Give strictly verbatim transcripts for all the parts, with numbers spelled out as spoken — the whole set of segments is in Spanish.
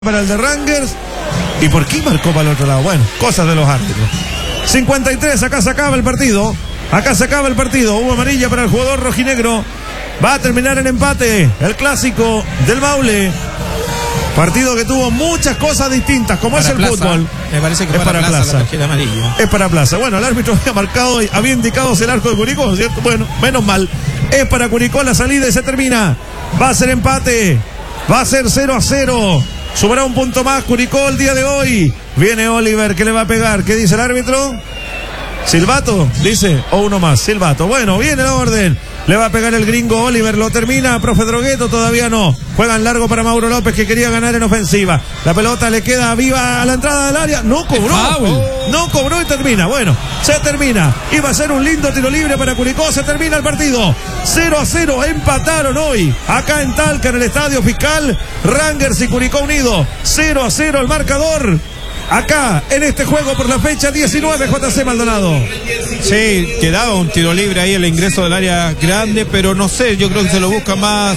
para el de Rangers. ¿Y por qué marcó para el otro lado? Bueno, cosas de los árbitros. cincuenta y tres, acá se acaba el partido. Acá se acaba el partido. Hubo amarilla para el jugador rojinegro. Va a terminar el empate. El clásico del Maule. Partido que tuvo muchas cosas distintas, como para es el Plaza. fútbol. Me parece que es para, para Plaza, Plaza. La tarjeta amarilla. Es para Plaza. Bueno, el árbitro había marcado, había indicado el arco de Curicó, ¿cierto? Bueno, menos mal. Es para Curicó la salida y se termina. Va a ser empate. Va a ser cero a cero. Sumará un punto más Curicó el día de hoy. Viene Oliver, que le va a pegar. ¿Qué dice el árbitro? Silbato, dice, o uno más, Silbato. Bueno, viene la orden. Le va a pegar el gringo Oliver, lo termina, profe Drogueto, todavía no. Juegan largo para Mauro López, que quería ganar en ofensiva. La pelota le queda viva a la entrada del área. No cobró, no cobró y termina. Bueno, se termina. Iba a ser un lindo tiro libre para Curicó, se termina el partido. cero a cero, empataron hoy. Acá en Talca, en el Estadio Fiscal, Rangers y Curicó unido. cero a cero el marcador. Acá, en este juego por la fecha diecinueve, J C Maldonado. Sí, quedaba un tiro libre ahí el ingreso del área grande, pero no sé, yo creo que se lo busca más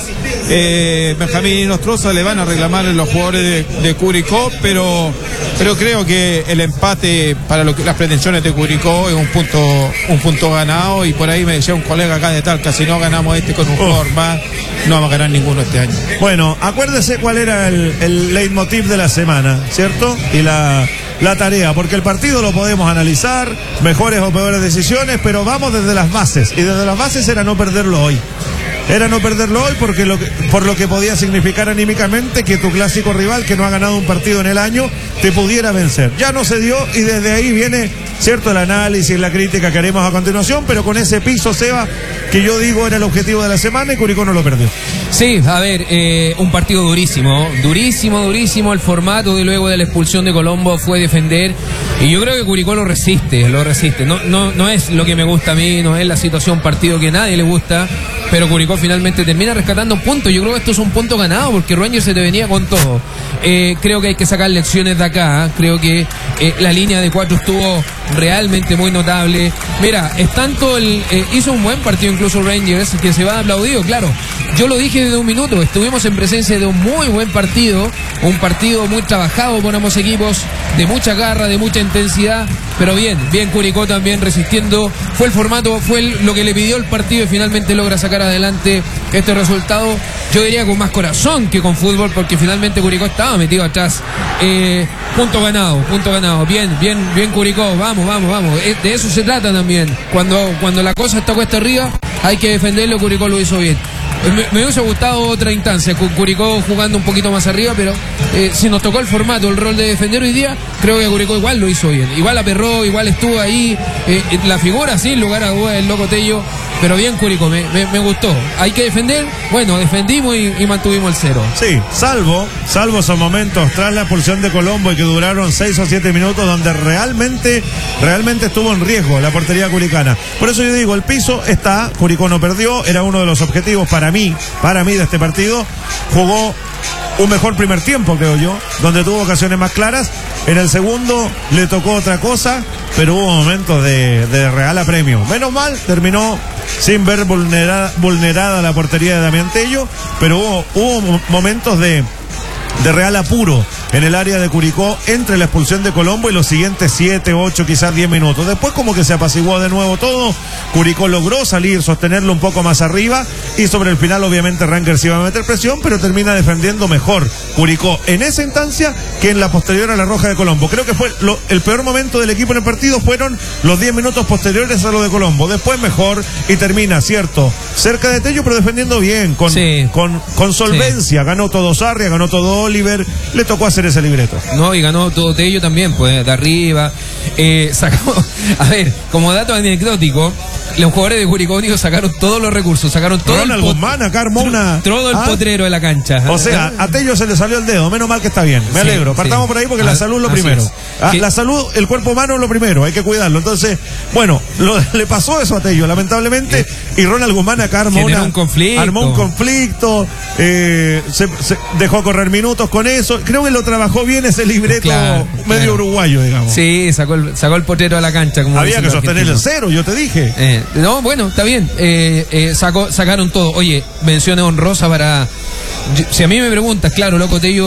eh, Benjamín Nostroza, le van a reclamar los jugadores de, de Curicó, pero, pero creo que el empate para lo que, las pretensiones de Curicó es un punto, un punto ganado, y por ahí me decía un colega acá de Talca, si no ganamos este con un jugador más, no vamos a ganar ninguno este año. Bueno, acuérdese cuál era el, el leitmotiv de la semana, ¿cierto? Y la La tarea, porque el partido lo podemos analizar, mejores o peores decisiones, pero vamos desde las bases, y desde las bases era no perderlo hoy. Era no perderlo hoy porque lo que, por lo que podía significar anímicamente que tu clásico rival, que no ha ganado un partido en el año, te pudiera vencer. Ya no se dio, y desde ahí viene, cierto, el análisis, la crítica que haremos a continuación, pero con ese piso, Seba, que yo digo era el objetivo de la semana, y Curicó no lo perdió. Sí, a ver, eh, un partido durísimo, durísimo, durísimo. El formato de luego de la expulsión de Colombo fue defender, y yo creo que Curicó lo resiste, lo resiste. No, no, no es lo que me gusta a mí, no es la situación partido que a nadie le gusta, pero Curicó finalmente termina rescatando un punto. Yo creo que esto es un punto ganado, porque Rangers se te venía con todo. Eh, creo que hay que sacar lecciones de acá. Creo que eh, la línea de cuatro estuvo realmente muy notable. Mira, es tanto el eh, hizo un buen partido incluso Rangers, que se va aplaudido, claro. Yo lo dije desde un minuto, estuvimos en presencia de un muy buen partido, un partido muy trabajado por ambos equipos, de mucha garra, de mucha intensidad, pero bien, bien Curicó también resistiendo. Fue el formato, fue el, lo que le pidió el partido, y finalmente logra sacar adelante este resultado, yo diría con más corazón que con fútbol, porque finalmente Curicó estaba metido atrás. Eh, punto ganado, punto ganado, bien, bien, bien Curicó, vamos, vamos, vamos, eh, de eso se trata también, cuando, cuando la cosa está cuesta arriba, hay que defenderlo. Curicó lo hizo bien. Me, me hubiese gustado otra instancia, con Curicó jugando un poquito más arriba, pero eh, si nos tocó el formato, el rol de defender hoy día, creo que Curicó igual lo hizo bien, igual aperró, igual estuvo ahí, eh, la figura sin lugar a dudas el Loco Tello, pero bien Curicó, me, me, me gustó. Hay que defender, bueno, defendimos y, y mantuvimos el cero. Sí, salvo, salvo esos momentos tras la expulsión de Colombo, y que duraron seis o siete minutos, donde realmente, realmente estuvo en riesgo la portería curicana. Por eso yo digo, el piso está, Curicó no perdió, era uno de los objetivos para mí, para mí de este partido. Jugó un mejor primer tiempo, creo yo, donde tuvo ocasiones más claras. En el segundo le tocó otra cosa, pero hubo momentos de, de real apremio. Menos mal, terminó sin ver vulnerada, vulnerada la portería de Damián Tello, pero hubo, hubo momentos de, de real apuro en el área de Curicó entre la expulsión de Colombo y los siguientes siete, ocho, quizás diez minutos. Después como que se apaciguó de nuevo todo. Curicó logró salir, sostenerlo un poco más arriba, y sobre el final obviamente Rangers iba a meter presión, pero termina defendiendo mejor Curicó en esa instancia que en la posterior a la roja de Colombo. Creo que fue lo, el peor momento del equipo en el partido fueron los diez minutos posteriores a lo de Colombo. Después mejor, y termina, cierto, cerca de Tello, pero defendiendo bien, con, sí. con, con solvencia. Sí. Ganó todo Sarria, ganó todo Oliver, le tocó hacer ese libreto. No, y ganó todo Tello también, pues, de arriba. Eh, sacó, a ver, como dato anecdótico, los jugadores de Curicó Unido sacaron todos los recursos, sacaron todo Ronald el, pot Guzmán acá armó una... todo el ¿Ah? potrero de la cancha. O sea, a Tello se le salió el dedo, menos mal que está bien, me sí, alegro. Partamos sí. por ahí, porque ah, la salud es lo primero. Es. Ah, la salud, el cuerpo humano es lo primero, hay que cuidarlo. Entonces, bueno, lo, le pasó eso a Tello, lamentablemente, sí. Y Ronald Guzmán acá armó, una, un conflicto. armó un conflicto, eh, se, se dejó correr minutos con eso. Creo que lo trabajó bien ese libreto, claro, medio claro. uruguayo, digamos. Sí, sacó el, sacó el potrero a la cancha. Como había que sostener el cero, yo te dije. Eh, no, bueno, está bien. Eh, eh, sacó, sacaron todo. Oye, mención honrosa para... Si a mí me preguntas, claro, Loco Tello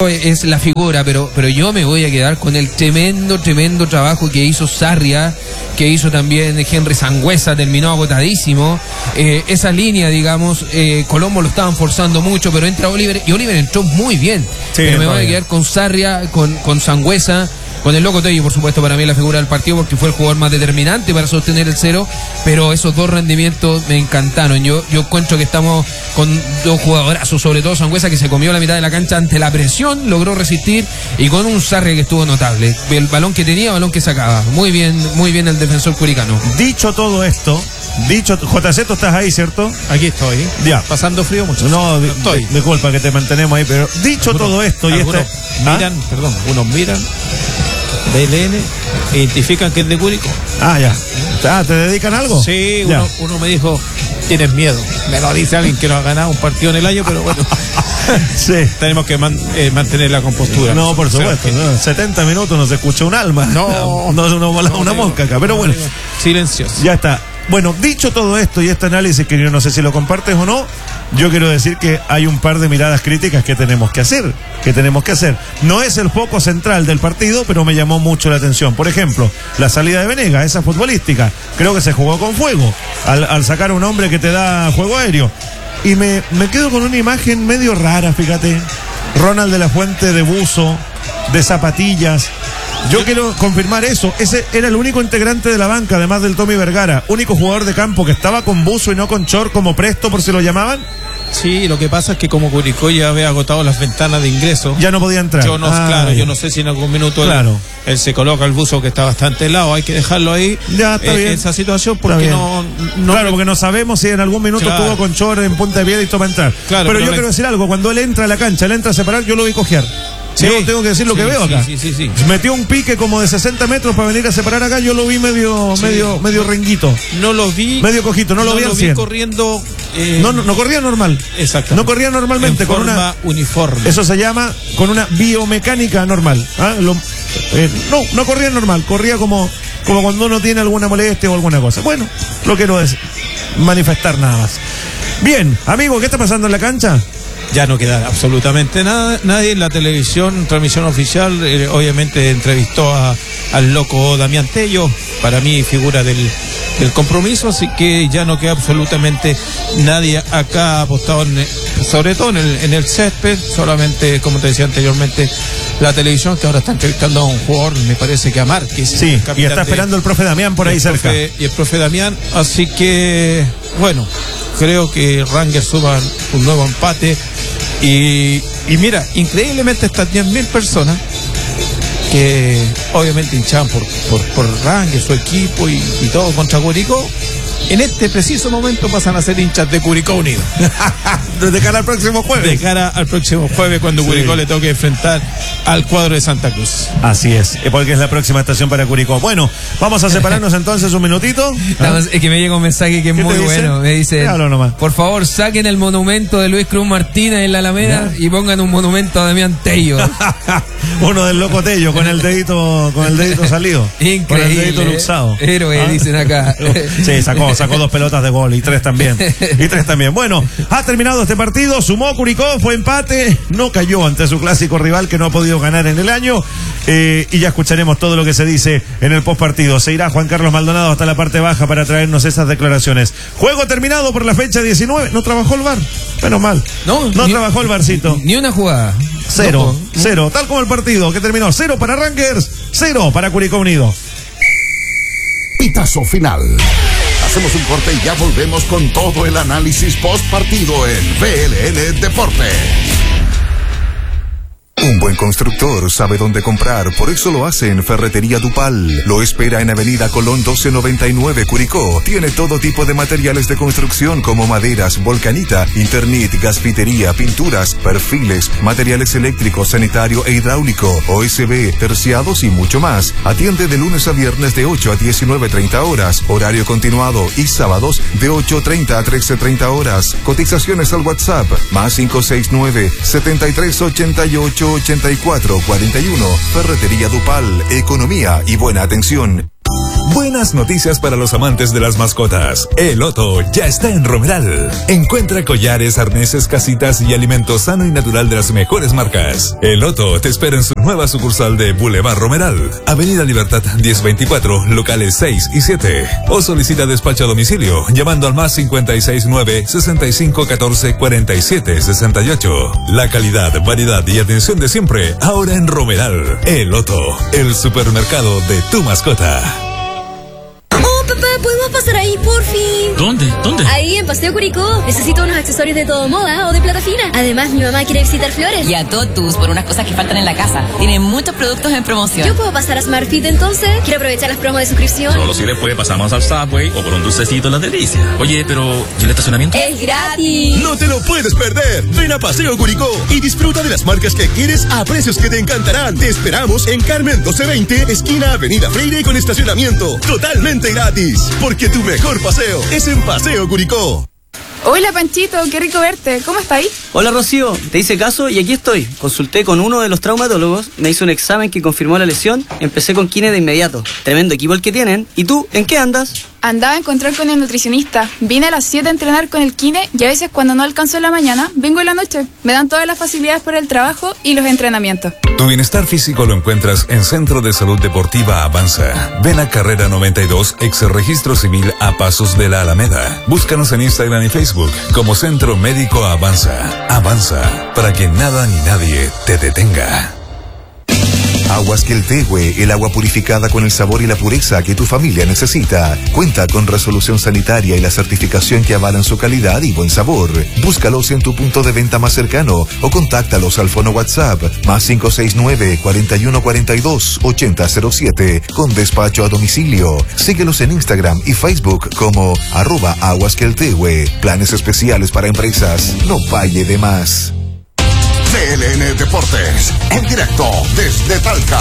es la figura, pero, pero yo me voy a quedar con el tremendo, tremendo trabajo que hizo Sarria, que hizo también Henry Sangüesa, terminó agotadísimo. Eh, esa línea, digamos, eh, Colombo lo estaban forzando mucho, pero entra Oliver, y Oliver entró muy bien. Sí, pero me voy bien. a quedar con Sarria, con, con Sangüesa, con el Loco Tello, por supuesto, para mí la figura del partido, porque fue el jugador más determinante para sostener el cero, pero esos dos rendimientos me encantaron. Yo, yo encuentro que estamos con dos jugadorazos, sobre todo Sangüesa, que se comió la mitad de la cancha ante la presión, logró resistir, y con un Sarria que estuvo notable. El balón que tenía, balón que sacaba. Muy bien, muy bien el defensor curicano. Dicho todo esto, dicho, J C, tú estás ahí, ¿cierto? Aquí estoy. Ya. Pasando frío mucho. No, di- estoy. disculpa que te mantenemos ahí, pero dicho Algunos- todo esto y algunos este... ¿Ah? miran, perdón, unos miran B L N, identifican que es de Curicó. Ah, ya. Ah, ¿te dedican algo? Sí, Ya. uno, uno me dijo, tienes miedo. Me lo dice alguien que no ha ganado un partido en el año, pero bueno, Sí. tenemos que man- eh, mantener la compostura. No, por O sea, supuesto. que- no, setenta minutos no se escucha un alma. No. no, no volaba no, una digo, mosca acá. Pero no, bueno, digo, silencioso. ya está. Bueno, dicho todo esto y este análisis, que yo no sé si lo compartes o no, yo quiero decir que hay un par de miradas críticas que tenemos que hacer, que tenemos que hacer. No es el foco central del partido, pero me llamó mucho la atención. Por ejemplo, la salida de Venegas, esa futbolística, creo que se jugó con fuego, al, al sacar a un hombre que te da juego aéreo. Y me, me quedo con una imagen medio rara, fíjate. Ronald de la Fuente de buzo, de zapatillas. Yo quiero confirmar eso. Ese era el único integrante de la banca, además del Tommy Vergara. Único jugador de campo que estaba con buzo y no con short, como Presto, por si lo llamaban. Sí, lo que pasa es que como Curicó ya había agotado las ventanas de ingreso, Ya no podía entrar. yo no, Ah, claro, ya. yo no sé si en algún minuto él- Claro. él, se coloca el buzo que está bastante helado, hay que dejarlo ahí. Ya, está eh, bien. Esa situación Está porque bien. no, no Claro, porque no sabemos si en algún minuto Claro. estuvo con short en punta de piedra y toma entrar. Claro, pero, pero yo la- quiero decir algo. Cuando él entra a la cancha, él entra a separar, yo lo vi cojear. Sí. Yo tengo que decir lo Sí, que veo sí, acá. sí, sí, sí. Metió un pique como de sesenta metros para venir a separar acá. Yo lo vi medio, Sí. medio, medio renguito. No lo vi. Medio cojito, no lo vi al cien. corriendo. eh, No, no, no corría normal. Exactamente. No corría normalmente en con forma una. uniforme. Eso se llama con una biomecánica normal. ¿Ah? Lo- eh, no, no corría normal, corría como, como cuando uno tiene alguna molestia o alguna cosa. Bueno, lo quiero es manifestar nada más. Bien, amigo, ¿qué está pasando en la cancha? Ya no queda absolutamente nada, nadie en la televisión, transmisión oficial, eh, obviamente entrevistó a, al loco Damián Tello, para mí figura del, del compromiso, así que ya no queda absolutamente nadie acá apostado, en, sobre todo en el, en el césped, solamente, como te decía anteriormente, la televisión que ahora está entrevistando a un jugador, me parece que a Márquez. Sí, el y capitán está de- esperando el profe Damián por y ahí el cerca. profe- y el profe Damián, así que, bueno, creo que Rangers suba un nuevo empate. Y, y mira, increíblemente estas diez mil personas que obviamente hinchaban por, por, por Rangers, su equipo y, y todo contra Curicó, en este preciso momento pasan a ser hinchas de Curicó Unido. De cara al próximo De jueves. cara al próximo jueves cuando Sí. Curicó le toque enfrentar al cuadro de Santa Cruz. Así es, eh, porque es la próxima estación para Curicó. Bueno, vamos a separarnos entonces un minutito. Estamos- es que me llega un mensaje que es ¿Qué te muy dice? bueno. Me dice, Déjalo nomás. por favor, saquen el monumento de Luis Cruz Martínez en la Alameda y pongan un monumento a Damián Tello. Uno del loco Tello con el dedito, con el dedito salido. Con el dedito Increíble. luxado. Héroe, ¿Ah? dicen acá. Sí, sacó, sacó dos pelotas de gol y tres también. Y tres también. Bueno, ha terminado este partido, sumó Curicó, fue empate, no cayó ante su clásico rival que no ha podido ganar en el año. Eh, y ya escucharemos todo lo que se dice en el postpartido. Se irá Juan Carlos Maldonado hasta la parte baja para traernos esas declaraciones. Juego terminado por la fecha diecinueve. No trabajó el V A R. Menos mal. No, no ni- trabajó el VARcito. Ni una jugada. Cero, Loco. cero, tal como el partido que terminó. Cero para Rangers, cero para Curicó Unido. Pitazo final. Hacemos un corte y ya volvemos con todo el análisis post partido en V L N Deportes. Un buen constructor sabe dónde comprar, por eso lo hace en Ferretería Dupal. Lo espera en Avenida Colón doce noventa y nueve, Curicó. Tiene todo tipo de materiales de construcción como maderas, volcanita, Internit, gasfitería, pinturas, perfiles, materiales eléctricos, sanitario e hidráulico, O S B, terciados y mucho más. Atiende de lunes a viernes de ocho a diecinueve treinta horas, horario continuado, y sábados de ocho treinta a trece treinta horas. Cotizaciones al WhatsApp, más cinco seis nueve, setenta y tres ochenta y ocho ochenta y cuatro cuarenta y uno. Ferretería Dupal, economía y buena atención. Buenas noticias para los amantes de las mascotas. El Otto ya está en Romeral. Encuentra collares, arneses, casitas y alimento sano y natural de las mejores marcas. El Otto te espera en su nueva sucursal de Boulevard Romeral, Avenida Libertad diez veinticuatro, locales seis y siete. O solicita despacho a domicilio llamando al más cincuenta y seis nueve, sesenta y cinco catorce, cuarenta y siete sesenta y ocho. La calidad, variedad y atención de siempre, ahora en Romeral. El Otto, el supermercado de tu mascota. Oh, papá, ¿podemos pasar ahí, por fin? ¿Dónde? ¿Dónde? Ahí, en Paseo Curicó. Necesito unos accesorios de todo moda o de plata fina. Además, mi mamá quiere visitar Flores. Y a Totus por unas cosas que faltan en la casa. Tienen muchos productos en promoción. ¿Yo puedo pasar a Smartfit entonces? Quiero aprovechar las promos de suscripción. Solo si después pasamos al Subway o por un dulcecito en la delicia. Oye, pero ¿y el estacionamiento? ¡Es gratis! ¡No te lo puedes perder! Ven a Paseo Curicó y disfruta de las marcas que quieres a precios que te encantarán. Te esperamos en Carmen doce veinte, esquina Avenida Freire con estacionamiento totalmente gratis. Porque tu mejor paseo es en Paseo Curicó. Hola Panchito, qué rico verte. ¿Cómo estáis? Hola Rocío, te hice caso y aquí estoy. Consulté con uno de los traumatólogos, me hizo un examen que confirmó la lesión, empecé con kine de inmediato. Tremendo equipo el que tienen. ¿Y tú, en qué andas? Andaba a encontrar con el nutricionista. Vine a las siete a entrenar con el kine y a veces cuando no alcanzo en la mañana, vengo en la noche. Me dan todas las facilidades para el trabajo y los entrenamientos. Tu bienestar físico lo encuentras en Centro de Salud Deportiva Avanza. Ven a Carrera noventa y dos, ex Registro Civil a Pasos de la Alameda. Búscanos en Instagram y Facebook como Centro Médico Avanza. Avanza, para que nada ni nadie te detenga. Aguas Queltehue, el agua purificada con el sabor y la pureza que tu familia necesita. Cuenta con resolución sanitaria y la certificación que avalan su calidad y buen sabor. Búscalos en tu punto de venta más cercano o contáctalos al fono WhatsApp más cinco seis nueve, cuarenta y uno cuarenta y dos, ochenta cero siete con despacho a domicilio. Síguelos en Instagram y Facebook como arroba Aguas Queltehue. Planes especiales para empresas. No falle de más. C L N Deportes, en directo desde Talca.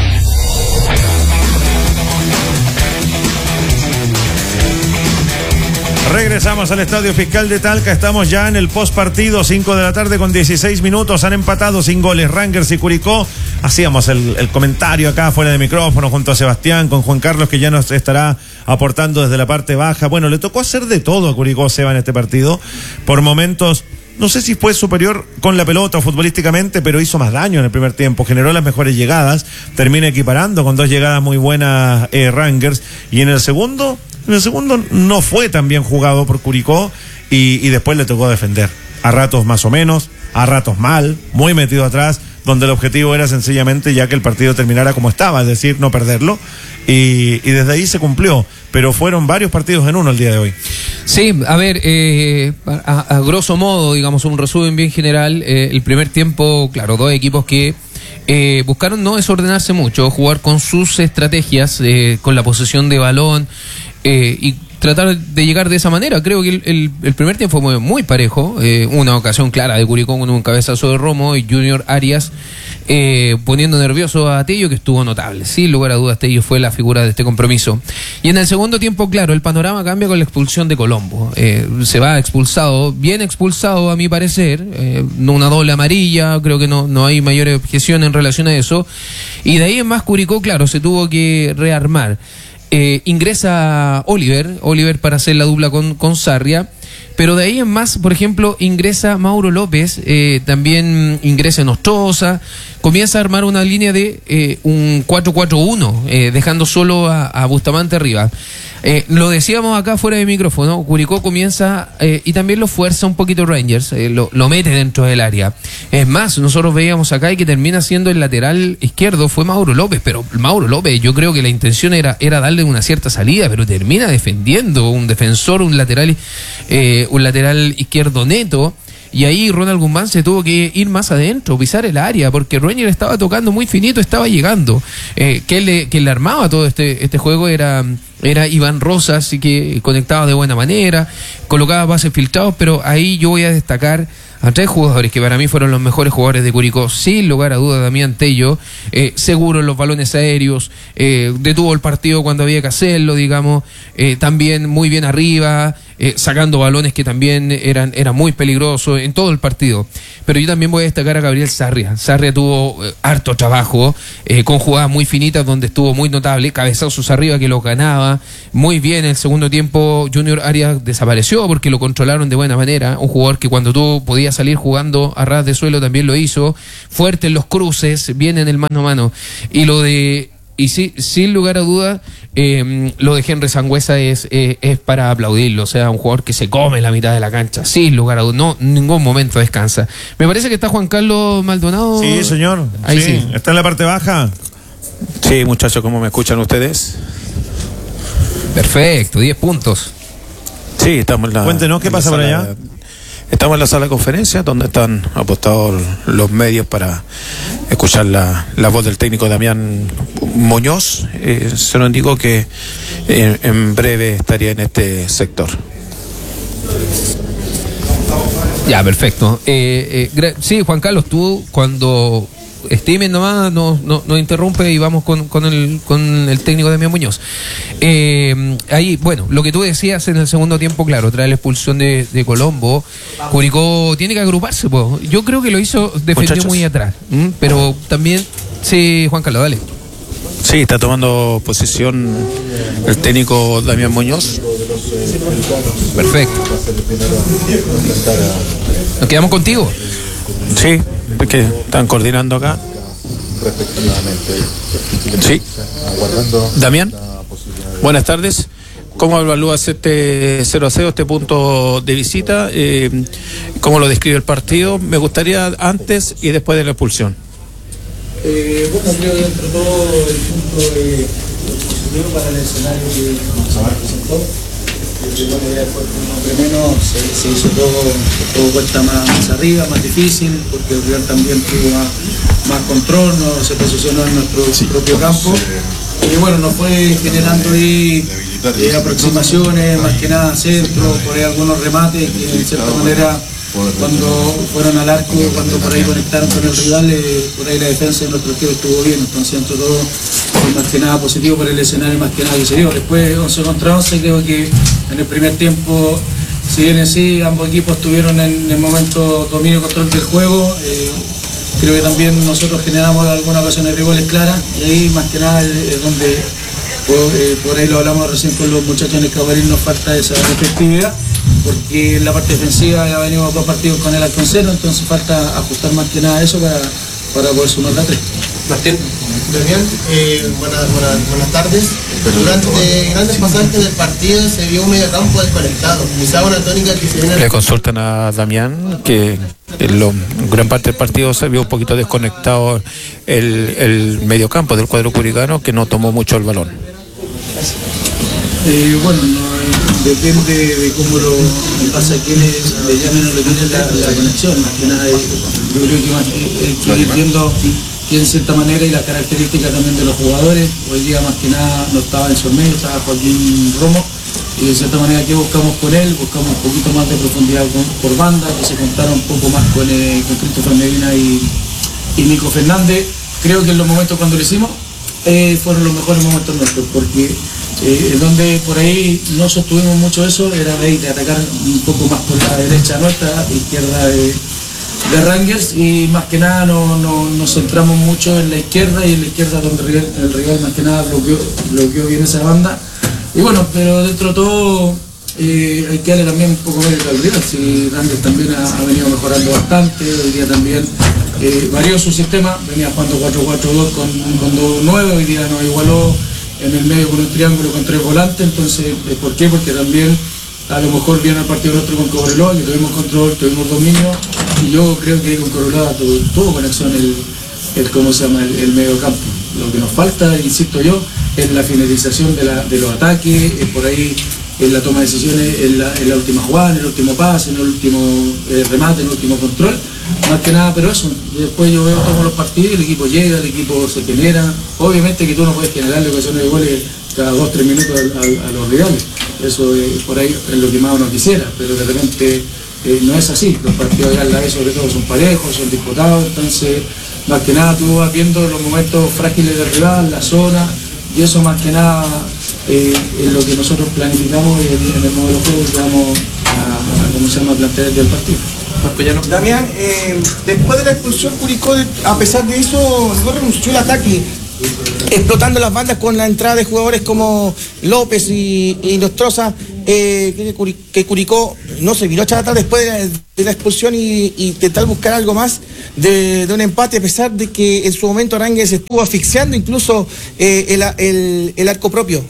Regresamos al Estadio Fiscal de Talca. Estamos ya en el post partido, cinco de la tarde con dieciséis minutos. Han empatado sin goles Rangers y Curicó. Hacíamos el, el comentario acá fuera de micrófono junto a Sebastián, con Juan Carlos, que ya nos estará aportando desde la parte baja. Bueno, le tocó hacer de todo a Curicó, Seba, en este partido. Por momentos, no sé si fue superior con la pelota o futbolísticamente, pero hizo más daño en el primer tiempo, generó las mejores llegadas, termina equiparando con dos llegadas muy buenas eh, Rangers, y en el segundo, en el segundo no fue tan bien jugado por Curicó, y, y después le tocó defender, a ratos más o menos, a ratos mal, muy metido atrás, donde el objetivo era sencillamente ya que el partido terminara como estaba, es decir, no perderlo, y, y desde ahí se cumplió, pero fueron varios partidos en uno el día de hoy. Sí, a ver, eh, a, a grosso modo, digamos, un resumen bien general, eh, el primer tiempo, claro, dos equipos que eh, buscaron no desordenarse mucho, jugar con sus estrategias, eh, con la posesión de balón, eh, y tratar de llegar de esa manera. Creo que el, el, el primer tiempo fue muy, muy parejo, eh, una ocasión clara de Curicó con un cabezazo de Romo y Junior Arias eh, poniendo nervioso a Tello, que estuvo notable, sin lugar a dudas. Tello fue la figura de este compromiso. Y en el segundo tiempo, claro, el panorama cambia con la expulsión de Colombo. Eh, se va expulsado, bien expulsado a mi parecer, eh, una doble amarilla, creo que no, no hay mayor objeción en relación a eso, y de ahí en más Curicó, claro, se tuvo que rearmar. Eh, ingresa Oliver, Oliver para hacer la dupla con, con Sarria, pero de ahí en más, por ejemplo, ingresa Mauro López, eh, también ingresa Nostroza, comienza a armar una línea de eh, un cuatro cuatro uno, eh, dejando solo a, a Bustamante arriba. Eh, lo decíamos acá fuera de micrófono, Curicó comienza eh, y también lo fuerza un poquito Rangers, eh, lo, lo mete dentro del área. Es más, nosotros veíamos acá y que termina siendo el lateral izquierdo fue Mauro López, pero Mauro López, yo creo que la intención era, era darle una cierta salida, pero termina defendiendo un defensor, un lateral, eh, un lateral izquierdo neto. Y ahí Ronald Guzmán se tuvo que ir más adentro, pisar el área, porque Rangers estaba tocando muy finito, estaba llegando. Eh, quien le, quien le armaba todo este, este juego era, era Iván Rosas, y que conectaba de buena manera, colocaba pases filtrados, pero ahí yo voy a destacar a tres jugadores que para mí fueron los mejores jugadores de Curicó, sin lugar a dudas. Damián Tello, eh, seguro en los balones aéreos, eh, detuvo el partido cuando había que hacerlo, digamos, eh, también muy bien arriba, eh, sacando balones que también eran, eran muy peligrosos en todo el partido. Pero yo también voy a destacar a Gabriel Sarria. Sarria tuvo eh, harto trabajo, eh, con jugadas muy finitas donde estuvo muy notable, cabezazos arriba que lo ganaba muy bien. En el segundo tiempo Junior Arias desapareció porque lo controlaron de buena manera, un jugador que cuando tú podías salir jugando a ras de suelo también lo hizo, fuerte en los cruces, bien en el mano a mano. Y lo de Y sí, sin lugar a duda, eh, lo de Henry Sangüesa es, eh, es para aplaudirlo. O sea, un jugador que se come la mitad de la cancha, sin lugar a duda. No, en ningún momento descansa. Me parece que está Juan Carlos Maldonado. Sí, señor. Ahí sí. sí. ¿Está en la parte baja? Sí, muchachos, ¿cómo me escuchan ustedes? Perfecto, diez puntos. Sí, estamos en la... Cuéntenos qué pasa por allá. Estamos en la sala de conferencia donde están apostados los medios para escuchar la, la voz del técnico Damián Muñoz. Eh, se nos indicó que eh, en breve estaría en este sector. Ya, perfecto. Eh, eh, sí, Juan Carlos, tú cuando estimen nomás nos no, no interrumpe y vamos con, con, el, con el técnico Damián Muñoz. Eh, ahí, bueno, lo que tú decías en el segundo tiempo, claro, tras la expulsión de, de Colombo, Curicó tiene que agruparse, po. Yo creo que lo hizo, defendió Muchachos. muy atrás, ¿m? Pero también, sí, Juan Carlos, dale. Sí, está tomando posición el técnico Damián Muñoz. Perfecto. ¿Nos quedamos contigo? Sí, porque están coordinando acá. Sí. Damián, buenas tardes. ¿Cómo evalúas este cero a cero, este punto de visita? Eh, ¿Cómo lo describe el partido? Me gustaría antes y después de la expulsión. Eh, bueno, creo que dentro de todo el punto de positivo para el escenario que nos presentó. El primer día fue un hombre menos, se, se hizo todo, todo vuelta más, más arriba, más difícil, porque el rival también tuvo más, más control, no se posicionó en nuestro sí, propio campo. Y bueno, nos fue generando ahí eh, aproximaciones, más que nada centro, por ahí algunos remates que en cierta manera cuando fueron al arco, cuando por ahí conectaron con el rival, eh, por ahí la defensa de nuestro equipo estuvo bien, entonces entre todo más que nada positivo por el escenario, más que nada que se dio. Después once contra once, creo que en el primer tiempo, si bien en sí ambos equipos tuvieron en el momento dominio y control del juego, eh, creo que también nosotros generamos algunas ocasiones de goles claras y ahí más que nada es donde por, eh, por ahí lo hablamos recién con los muchachos en el camarín, nos falta esa efectividad, porque en la parte defensiva ya venimos dos partidos con el arco en cero, entonces falta ajustar más que nada eso para, para poder sumar la tres. Martín. Damián, eh, buenas, buenas, buenas tardes. Durante grandes pasajes del partido se vio un mediocampo desconectado. Quizá una tónica que se viene... Le consultan a Damián que en lo, gran parte del partido se vio un poquito desconectado el, el mediocampo del cuadro curicano, que no tomó mucho el balón. Eh, bueno, no, depende de cómo lo pasa a quienes le llamen o le tienen la, la conexión. Más que nada, yo creo que más que, que ir viendo que en cierta manera y las características también de los jugadores. Hoy día más que nada no estaba en su medio, estaba Joaquín Romo, y de cierta manera que buscamos con él, buscamos un poquito más de profundidad con, por banda, que se contara un poco más con, eh, con Christopher Medina y, y Nico Fernández. Creo que en los momentos cuando lo hicimos eh, fueron los mejores momentos nuestros, porque eh, donde por ahí no sostuvimos mucho eso era de, de atacar un poco más por la derecha nuestra, izquierda de de Rangers, y más que nada no, no, nos centramos mucho en la izquierda, y en la izquierda donde el rival, el rival más que nada bloqueó, bloqueó bien esa banda. Y bueno, pero dentro de todo eh, hay que darle también un poco mérito al rival. Si Rangers también ha, ha venido mejorando bastante, hoy día también eh, varió su sistema, venía jugando cuatro cuatro dos con, con dos nueve, hoy día nos igualó en el medio con un triángulo con tres volantes. Entonces, eh, ¿por qué? Porque también a lo mejor viene el partido nuestro con Cobreloa, que tuvimos control, tuvimos dominio, y yo creo que con Cobreloa tuvo, tuvo conexión el, el, ¿cómo se llama?, el, el medio campo. Lo que nos falta, insisto yo, es la finalización de, la, de los ataques, es por ahí en la toma de decisiones, en la, en la última jugada, en el último pase, en el último eh, remate, en el último control, más que nada, pero eso. Y después yo veo todos los partidos, el equipo llega, el equipo se genera. Obviamente que tú no puedes generarle ocasiones de goles cada dos, tres minutos a, a, a los rivales. Eso eh, por ahí es lo que más uno quisiera, pero de repente eh, no es así. Los partidos de la vez sobre todo son parejos, son disputados, entonces más que nada tú vas viendo los momentos frágiles del rival, la zona, y eso más que nada eh, en lo que nosotros planificamos y en, en el modelo de juego que vamos a, a, ¿cómo se llama?, plantear del partido. Damián, eh, después de la expulsión Curicó, a pesar de eso, no renunció el ataque, explotando las bandas con la entrada de jugadores como López y, y Nostroza, eh, que Curicó no se vino a echar atrás después de la, de la expulsión y, y intentar buscar algo más de, de un empate, a pesar de que en su momento Aránguiz estuvo asfixiando incluso eh, el, el, el arco propio.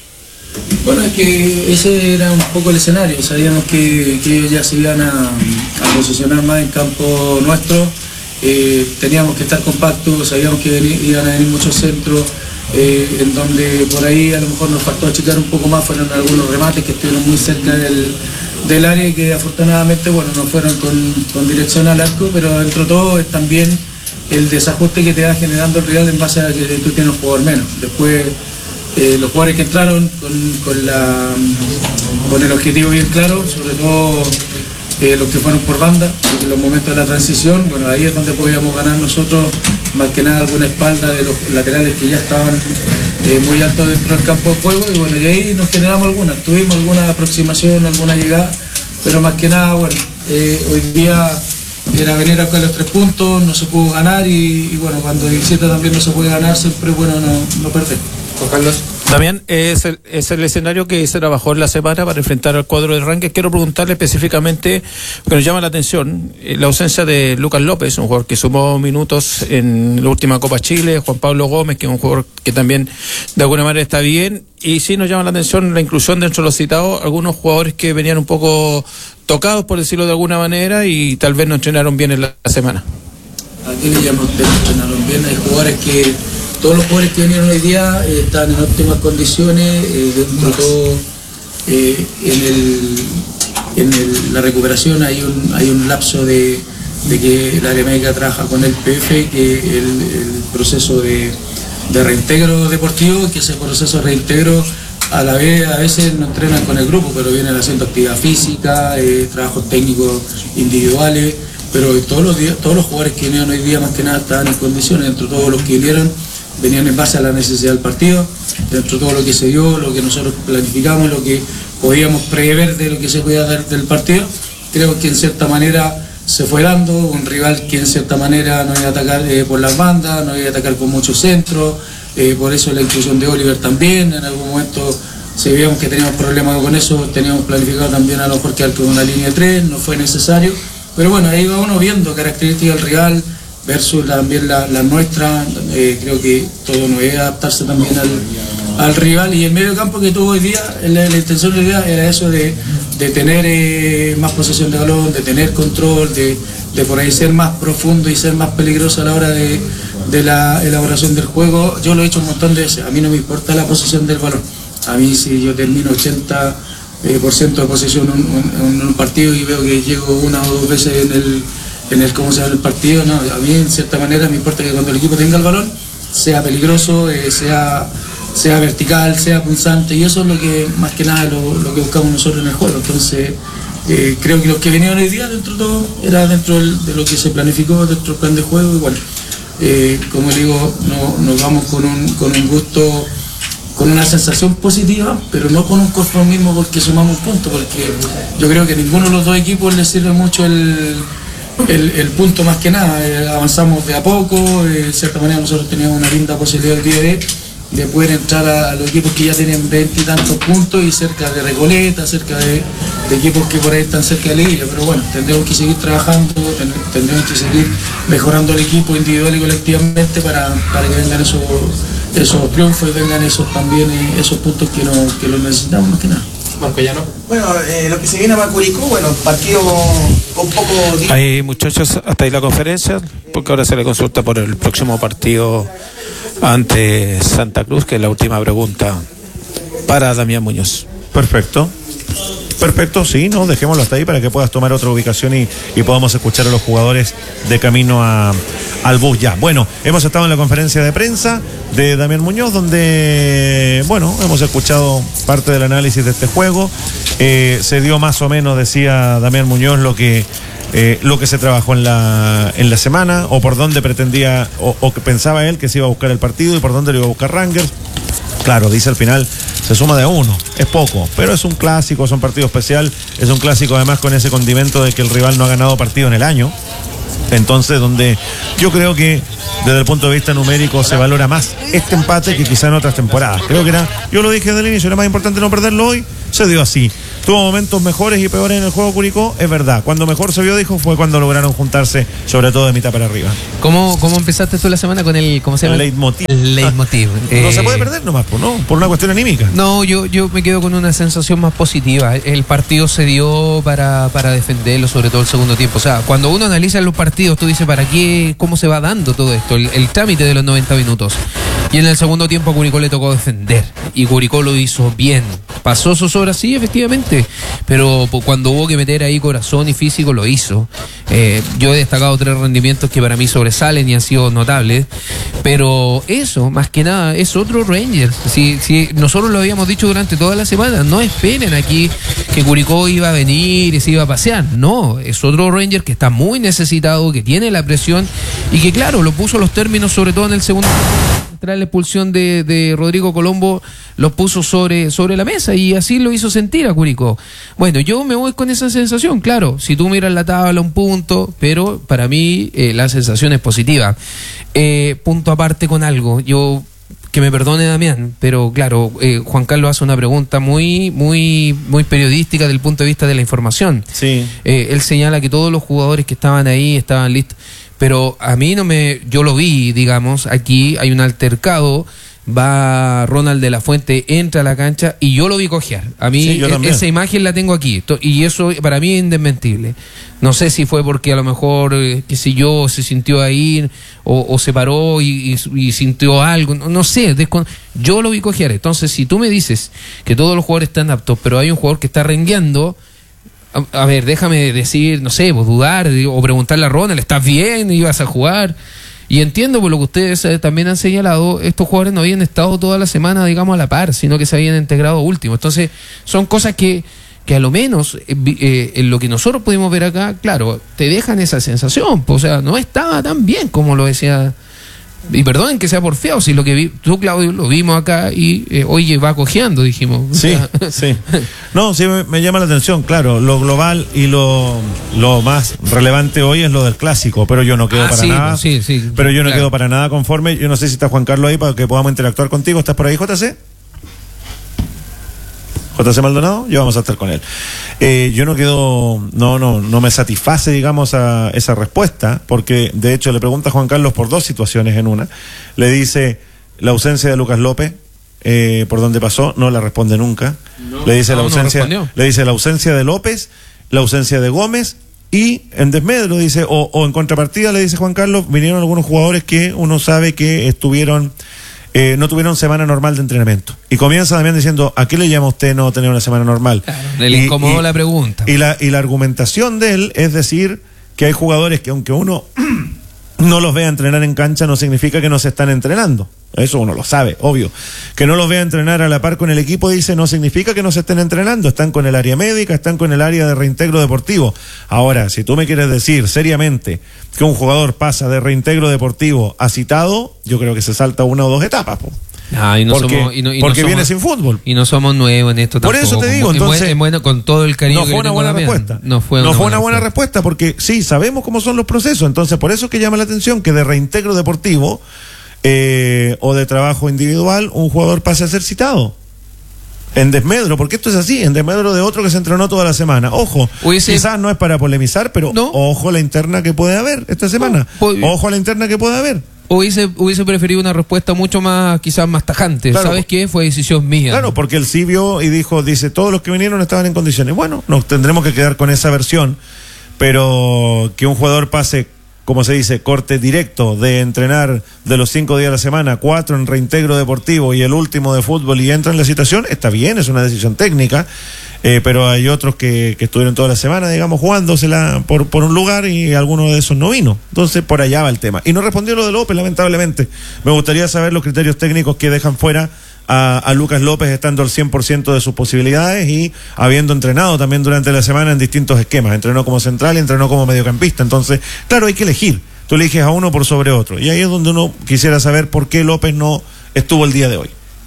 Bueno, es que ese era un poco el escenario, sabíamos que, que ellos ya se iban a, a posicionar más en campo nuestro, eh, teníamos que estar compactos, sabíamos que iban a venir muchos centros, eh, en donde por ahí a lo mejor nos faltó achicar un poco más, fueron algunos remates que estuvieron muy cerca del, del área y que afortunadamente, bueno, no fueron con, con dirección al arco, pero dentro de todo es también el desajuste que te va generando el rival en base a que tú tienes un jugador menos. Después, Eh, los jugadores que entraron con, con, la, con el objetivo bien claro, sobre todo eh, los que fueron por banda, en los momentos de la transición, bueno, ahí es donde podíamos ganar nosotros, más que nada alguna espalda de los laterales que ya estaban eh, muy altos dentro del campo de juego, y bueno, y ahí nos generamos algunas, tuvimos alguna aproximación, alguna llegada, pero más que nada, bueno, eh, hoy día era venir acá a los tres puntos, no se pudo ganar, y, y bueno, cuando en visita también no se puede ganar, siempre es bueno no, no perder. Juan Carlos. Damián, es el, es el escenario que se trabajó en la semana para enfrentar al cuadro de Ranque. Quiero preguntarle específicamente, que nos llama la atención, eh, la ausencia de Lucas López, un jugador que sumó minutos en la última Copa Chile, Juan Pablo Gómez, que es un jugador que también de alguna manera está bien, y sí nos llama la atención la inclusión dentro de los citados, algunos jugadores que venían un poco tocados, por decirlo de alguna manera, y tal vez no entrenaron bien en la, la semana. Aquí le llamamos que entrenaron bien, hay jugadores que todos los jugadores que vinieron hoy día eh, están en óptimas condiciones, eh, dentro de todo eh, en, el, en el, la recuperación hay un, hay un lapso de, de que el área médica trabaja con el P F, que el, el proceso de, de reintegro deportivo, que ese proceso de reintegro a la vez a veces no entrenan con el grupo, pero vienen haciendo actividad física, eh, trabajos técnicos individuales, pero todos los días, todos los jugadores que vinieron hoy día más que nada estaban en condiciones, dentro de todos los que vinieron venían en base a la necesidad del partido, dentro de todo lo que se dio, lo que nosotros planificamos, lo que podíamos prever de lo que se podía dar del partido. Creo que en cierta manera se fue dando, un rival que en cierta manera no iba a atacar eh, por las bandas, no iba a atacar con muchos centros, eh, por eso la inclusión de Oliver también, en algún momento si veíamos que teníamos problemas con eso, teníamos planificado también a lo mejor quedar con una línea de tres, no fue necesario, pero bueno, ahí va uno viendo características del rival, versus también la, la nuestra, eh, creo que todo no es adaptarse también al, al rival, y el medio campo que tuvo hoy día, la, la intención de hoy día era eso de, de tener eh, más posesión de balón, de tener control, de, de por ahí ser más profundo y ser más peligroso a la hora de, de la elaboración del juego. Yo lo he hecho un montón de veces, a mí no me importa la posesión del balón, a mí si yo termino ochenta por ciento de posesión en un, un, un partido y veo que llego una o dos veces en el en el cómo se va el partido, no, a mí en cierta manera me importa que cuando el equipo tenga el balón sea peligroso, eh, sea, sea vertical, sea punzante, y eso es lo que más que nada lo, lo que buscamos nosotros en el juego. Entonces eh, creo que los que vinieron hoy día dentro de todo era dentro del, de lo que se planificó dentro del plan de juego, y bueno, eh, como digo, no, nos vamos con un, con un gusto, con una sensación positiva, pero no con un conformismo porque sumamos un punto, porque yo creo que a ninguno de los dos equipos les sirve mucho el El, el punto más que nada, eh, avanzamos de a poco, eh, de cierta manera nosotros teníamos una linda posibilidad el día de, de poder entrar a, a los equipos que ya tienen veinte y tantos puntos y cerca de Recoleta, cerca de, de equipos que por ahí están cerca de la isla, pero bueno, tendremos que seguir trabajando, ten, tendremos que seguir mejorando el equipo individual y colectivamente para, para que vengan esos, esos triunfos y vengan esos también eh, esos puntos que, no, que los necesitamos más que nada. Marco Llano. Bueno, eh, lo que se viene a Curicó, bueno, partido un poco... Hay muchachos, hasta ahí la conferencia, porque ahora se le consulta por el próximo partido ante Santa Cruz, que es la última pregunta para Damián Muñoz. Perfecto. Perfecto, sí, no, dejémoslo hasta ahí para que puedas tomar otra ubicación y, y podamos escuchar a los jugadores de camino a, al bus ya. Bueno, hemos estado en la conferencia de prensa de Damián Muñoz, donde, bueno, hemos escuchado parte del análisis de este juego. Eh, se dio más o menos, decía Damián Muñoz, lo que eh, lo que se trabajó en la en la semana, o por dónde pretendía, o, o que pensaba él que se iba a buscar el partido y por dónde lo iba a buscar Rangers. Claro, dice al final, se suma de a uno, es poco, pero es un clásico, es un partido especial, es un clásico además con ese condimento de que el rival no ha ganado partido en el año. Entonces, donde yo creo que desde el punto de vista numérico se valora más este empate que quizá en otras temporadas. Creo que era, yo lo dije desde el inicio, era más importante no perderlo hoy, se dio así. Tuvo momentos mejores y peores en el juego Curicó, es verdad. Cuando mejor se vio, dijo, fue cuando lograron juntarse, sobre todo de mitad para arriba. ¿Cómo, cómo empezaste tú la semana con el, cómo se llama? El leitmotiv. El leitmotiv. No eh, se puede perder nomás, ¿no? Por una cuestión anímica. No, yo, yo me quedo con una sensación más positiva. El partido se dio para, para defenderlo, sobre todo el segundo tiempo. O sea, cuando uno analiza los partidos, tú dices, ¿para qué? ¿Cómo se va dando todo esto? El, el trámite de los noventa minutos. Y en el segundo tiempo a Curicó le tocó defender. Y Curicó lo hizo bien. Pasó sus horas, sí, efectivamente. Pero cuando hubo que meter ahí corazón y físico, lo hizo. Eh, yo he destacado tres rendimientos que para mí sobresalen y han sido notables. Pero eso, más que nada, es otro Rangers. Si, si nosotros lo habíamos dicho durante toda la semana, no esperen aquí que Curicó iba a venir y se iba a pasear. No, es otro Rangers que está muy necesitado, que tiene la presión y que, claro, lo puso los términos, sobre todo en el segundo. Tras la expulsión de, de Rodrigo Colombo, los puso sobre, sobre la mesa y así lo hizo sentir a Curicó. Bueno, yo me voy con esa sensación, claro, si tú miras la tabla un punto, pero para mí eh, la sensación es positiva. Eh, punto aparte con algo, yo, que me perdone Damián, pero claro, eh, Juan Carlos hace una pregunta muy, muy, muy periodística desde el punto de vista de la información. Sí. Eh, él señala que todos los jugadores que estaban ahí estaban listos. Pero a mí no me, yo lo vi, digamos, aquí hay un altercado, va Ronald de la Fuente, entra a la cancha y yo lo vi cojear. A mí sí, e- esa imagen la tengo aquí y eso para mí es indesmentible. No sé si fue porque a lo mejor, eh, qué sé yo, se sintió ahí o, o se paró y, y, y sintió algo, no, no sé, descon- yo lo vi cojear. Entonces, si tú me dices que todos los jugadores están aptos, pero hay un jugador que está rengueando, A, a ver, déjame decir, no sé, vos dudar o preguntarle a Ronald, ¿estás bien? ¿Ibas a jugar? Y entiendo por lo que ustedes eh, también han señalado, estos jugadores no habían estado toda la semana, digamos, a la par, sino que se habían integrado último. Entonces, son cosas que, que a lo menos, eh, eh, en lo que nosotros pudimos ver acá, claro, te dejan esa sensación. Pues, o sea, no estaba tan bien como lo decía. Y perdonen que sea porfiado, si lo que vi, tú, Claudio, lo vimos acá y eh, oye, va cojeando, dijimos. Sí, sí. No, sí me, me llama la atención, claro, lo global y lo, lo más relevante hoy es lo del clásico, pero yo no quedo ah, para sí, nada. Sí, sí, pero yo no claro. quedo para nada conforme. Yo no sé si está Juan Carlos ahí para que podamos interactuar contigo. ¿Estás por ahí, J C? J C Maldonado, yo vamos a estar con él. Eh, yo no quedo, no, no, no me satisface, digamos, a esa respuesta, porque de hecho le pregunta a Juan Carlos por dos situaciones en una. Le dice la ausencia de Lucas López, eh, por dónde pasó, no la responde nunca. No, le dice no, la ausencia, no le dice la ausencia de López, la ausencia de Gómez. Y en desmedro dice, o, o en contrapartida le dice Juan Carlos, vinieron algunos jugadores que uno sabe que estuvieron, eh, no tuvieron semana normal de entrenamiento. Y comienza también diciendo, ¿a qué le llama usted no tener una semana normal? Claro, le y, incomodó y, la pregunta. Y la, y la argumentación de él es decir que hay jugadores que aunque uno no los vea entrenar en cancha, no significa que no se están entrenando. Eso uno lo sabe, obvio. Que no los vea entrenar a la par con el equipo, dice, no significa que no se estén entrenando. Están con el área médica, están con el área de reintegro deportivo. Ahora, si tú me quieres decir seriamente que un jugador pasa de reintegro deportivo a citado, yo creo que se salta una o dos etapas, po. Ah, y no porque somos, y no, y porque no viene somos, sin fútbol. Y no somos nuevos en esto Por tampoco. eso te digo, Muy- entonces. es bueno, con todo el cariño No que fue le una tengo buena a Damián. respuesta. No fue no una, fue buena, una buena respuesta. porque sí, sabemos cómo son los procesos. Entonces, por eso es que llama la atención que de reintegro deportivo eh, o de trabajo individual, un jugador pase a ser citado. En desmedro, porque esto es así, en desmedro de otro que se entrenó toda la semana. Ojo, Hubiese- quizás no es para polemizar, pero No. ojo a la interna que puede haber esta semana. pues- Ojo a la interna que puede haber. Hubiese, hubiese preferido una respuesta mucho más, quizás más tajante. Claro. ¿Sabes qué? Fue decisión mía. Claro, porque él sí vio y dijo, dice, todos los que vinieron estaban en condiciones. Bueno, nos tendremos que quedar con esa versión, pero que un jugador pase, como se dice, corte directo de entrenar de los cinco días a la semana, cuatro en reintegro deportivo y el último de fútbol y entra en la situación, está bien, es una decisión técnica, eh, pero hay otros que, que estuvieron toda la semana, digamos, jugándosela por, por un lugar y alguno de esos no vino. Entonces, por allá va el tema. Y no respondió lo de López, lamentablemente. Me gustaría saber los criterios técnicos que dejan fuera a, a Lucas López estando al cien por ciento de sus posibilidades y habiendo entrenado también durante la semana en distintos esquemas. Entrenó como central y entrenó como mediocampista. Entonces, claro, hay que elegir. Tú eliges a uno por sobre otro. Y ahí es donde uno quisiera saber por qué López no estuvo el día de hoy.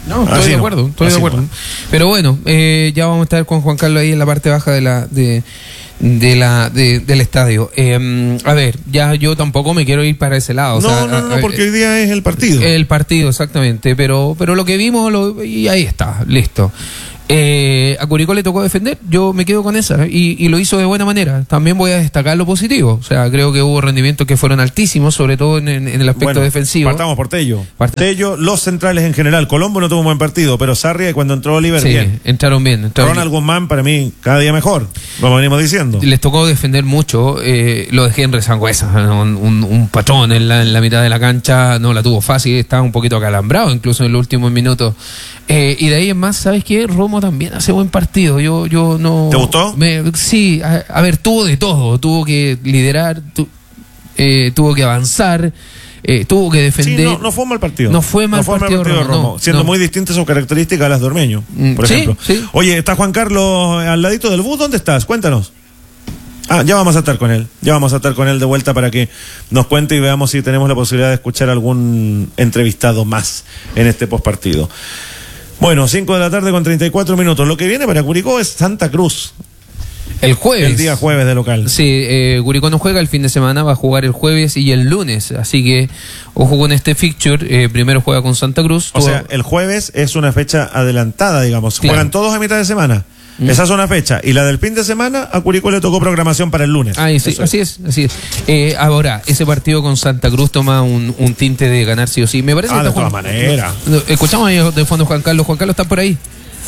No, estoy Así de acuerdo, no. estoy Así de acuerdo. No. Pero bueno, eh, ya vamos a estar con Juan Carlos ahí en la parte baja de la de, de la de, del estadio. Eh, a ver, ya yo tampoco me quiero ir para ese lado. No, o sea, no, no, a, a, porque hoy día es el partido. El partido, exactamente. Pero, pero lo que vimos, lo, y ahí está, listo. Eh, a Curicó le tocó defender, yo me quedo con esa y, y lo hizo de buena manera. También voy a destacar lo positivo, o sea, creo que hubo rendimientos que fueron altísimos, sobre todo en, en el aspecto bueno, defensivo. Partamos por Tello. Part Tello, los centrales en general. Colombo no tuvo un buen partido, pero Sarria cuando entró Oliver, sí, bien. entraron bien. Entraron Ronald bien. Guzmán para mí cada día mejor, lo venimos diciendo. Les tocó defender mucho, eh, lo de Henry Sangüesa, un, un, un patrón en la, en la mitad de la cancha, no la tuvo fácil, estaba un poquito acalambrado incluso en los últimos minutos. Eh, y de ahí en más, ¿sabes qué? Romo también hace buen partido. Yo, yo no. ¿Te gustó? Me, sí, a, a ver, tuvo de todo. Tuvo que liderar, tu, eh, tuvo que avanzar, eh, tuvo que defender. Sí, no, no fue un mal partido. No fue mal no fue partido, mal partido de Romo, no, siendo no. muy distintas sus características a las de Ormeño, por sí, ejemplo. Sí. Oye, está Juan Carlos al ladito del bus. ¿Dónde estás? Cuéntanos. Ah, ya vamos a estar con él. Ya vamos a estar con él de vuelta para que nos cuente y veamos si tenemos la posibilidad de escuchar algún entrevistado más en este postpartido. Bueno, cinco de la tarde con treinta y cuatro minutos. Lo que viene para Curicó es Santa Cruz. El jueves. El día jueves de local. Sí, eh, Curicó no juega el fin de semana, va a jugar el jueves y el lunes. Así que, ojo con este fixture. Eh, primero juega con Santa Cruz. O sea, el jueves es una fecha adelantada, digamos. Claro. Juegan todos a mitad de semana. Mm. Esa es una fecha. Y la del fin de semana, a Curicó le tocó programación para el lunes. Ah, sí, así es, así es. Eh, ahora, ese partido con Santa Cruz toma un, un tinte de ganar sí o sí. Me parece ah, que de Juan, todas maneras. Escuchamos ahí de fondo Juan Carlos. Juan Carlos, ¿está por ahí?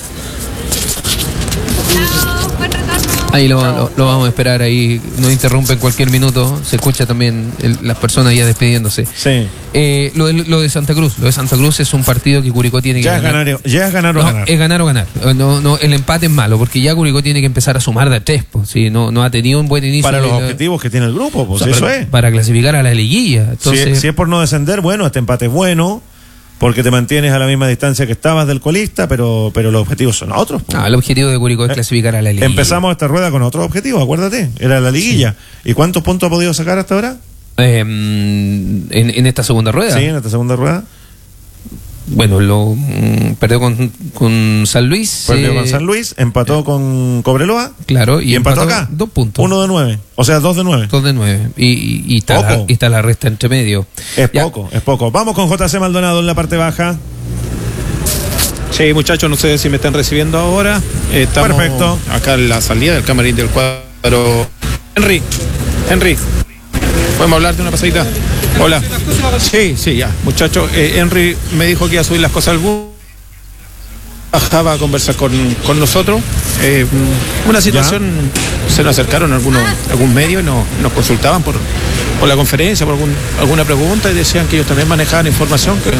Ahí lo, lo, lo vamos a esperar, ahí nos interrumpe en cualquier minuto, se escucha también el, las personas ya despidiéndose. Sí. Eh, lo, de, lo de Santa Cruz, lo de Santa Cruz es un partido que Curicó tiene que ya ganar. Es ganar. Ya es ganar o no, ganar. Es ganar o ganar. No, no, el empate es malo, porque ya Curicó tiene que empezar a sumar de tres, pues, ¿sí? no, no ha tenido un buen inicio. Para los la, objetivos que tiene el grupo, pues o sea, eso para, es. Para clasificar a la liguilla. Entonces, si, si es por no descender, bueno, este empate es bueno. Porque te mantienes a la misma distancia que estabas del colista, pero, pero los objetivos son otros. Ah, el objetivo de Curicó es clasificar a la liguilla. Empezamos esta rueda con otro objetivo, acuérdate, era la liguilla. Sí. ¿Y cuántos puntos ha podido sacar hasta ahora? Eh, en, en esta segunda rueda. Sí, en esta segunda rueda. Bueno, lo mm, perdió con, con San Luis. Perdió eh, con San Luis, empató eh, con Cobreloa. Claro, y, y empató, empató acá. Dos puntos. Uno de nueve. O sea, dos de nueve. Dos de nueve. Y, y, y, está, la, y está la resta entre medio. Es ya. poco, es poco. Vamos con J C Maldonado en la parte baja. Sí, muchachos, no sé si me están recibiendo ahora. Estamos Perfecto. Acá en la salida del camarín del cuadro. Henry, Henry, ¿podemos hablar de una pasadita? Hola. Sí, sí, ya. Muchachos, eh, Henry me dijo que iba a subir las cosas al bus. Bajaba a conversar con, con nosotros. Eh, una situación, ¿ya? Se nos acercaron algunos, algún medio y nos, nos consultaban por, por la conferencia, por algún, alguna pregunta y decían que ellos también manejaban información que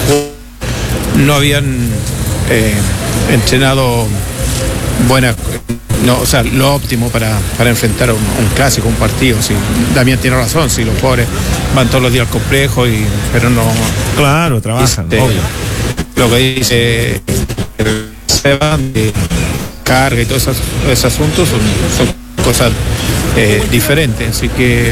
no habían eh, entrenado buena, no, o sea, lo óptimo para, para enfrentar un, un clásico, un partido. Si Damián tiene razón, si los jugadores van todos los días al complejo, y, pero no. Claro, trabajan, este, obvio. Lo que dice el Seba, de carga y todos esos, esos asuntos son, son cosas eh, diferentes. Así que,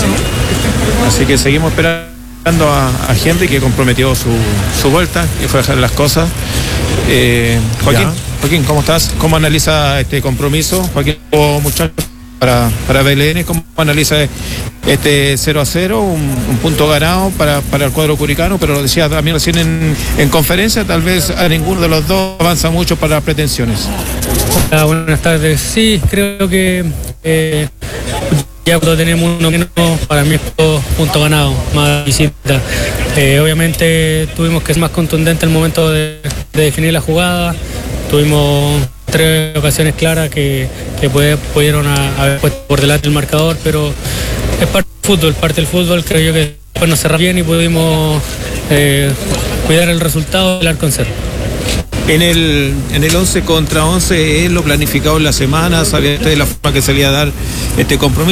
así que seguimos esperando a, a Henry, que comprometió su, su vuelta, que fue a dejar las cosas. Eh, Joaquín, ya. Joaquín, ¿cómo estás? ¿Cómo analiza este compromiso? Joaquín, muchachos, para, para B L N, ¿cómo analiza este cero a cero, un, un punto ganado para, para el cuadro curicano? Pero lo decía también recién en, en conferencia, tal vez a ninguno de los dos avanza mucho para las pretensiones. Hola, buenas tardes. Sí, creo que eh, ya cuando tenemos uno menos, para mí es todo punto ganado, más visita. Eh, obviamente tuvimos que ser más contundente el momento de, de definir la jugada. Tuvimos tres ocasiones claras que, que puede, pudieron a, haber puesto por delante el marcador, pero es parte del fútbol, parte del fútbol. Creo yo que después nos cerramos bien y pudimos eh, cuidar el resultado del arco en cero. En el, en el once contra once, ¿es lo planificado en la semana? ¿Sabía usted de la forma que se le iba a dar este compromiso?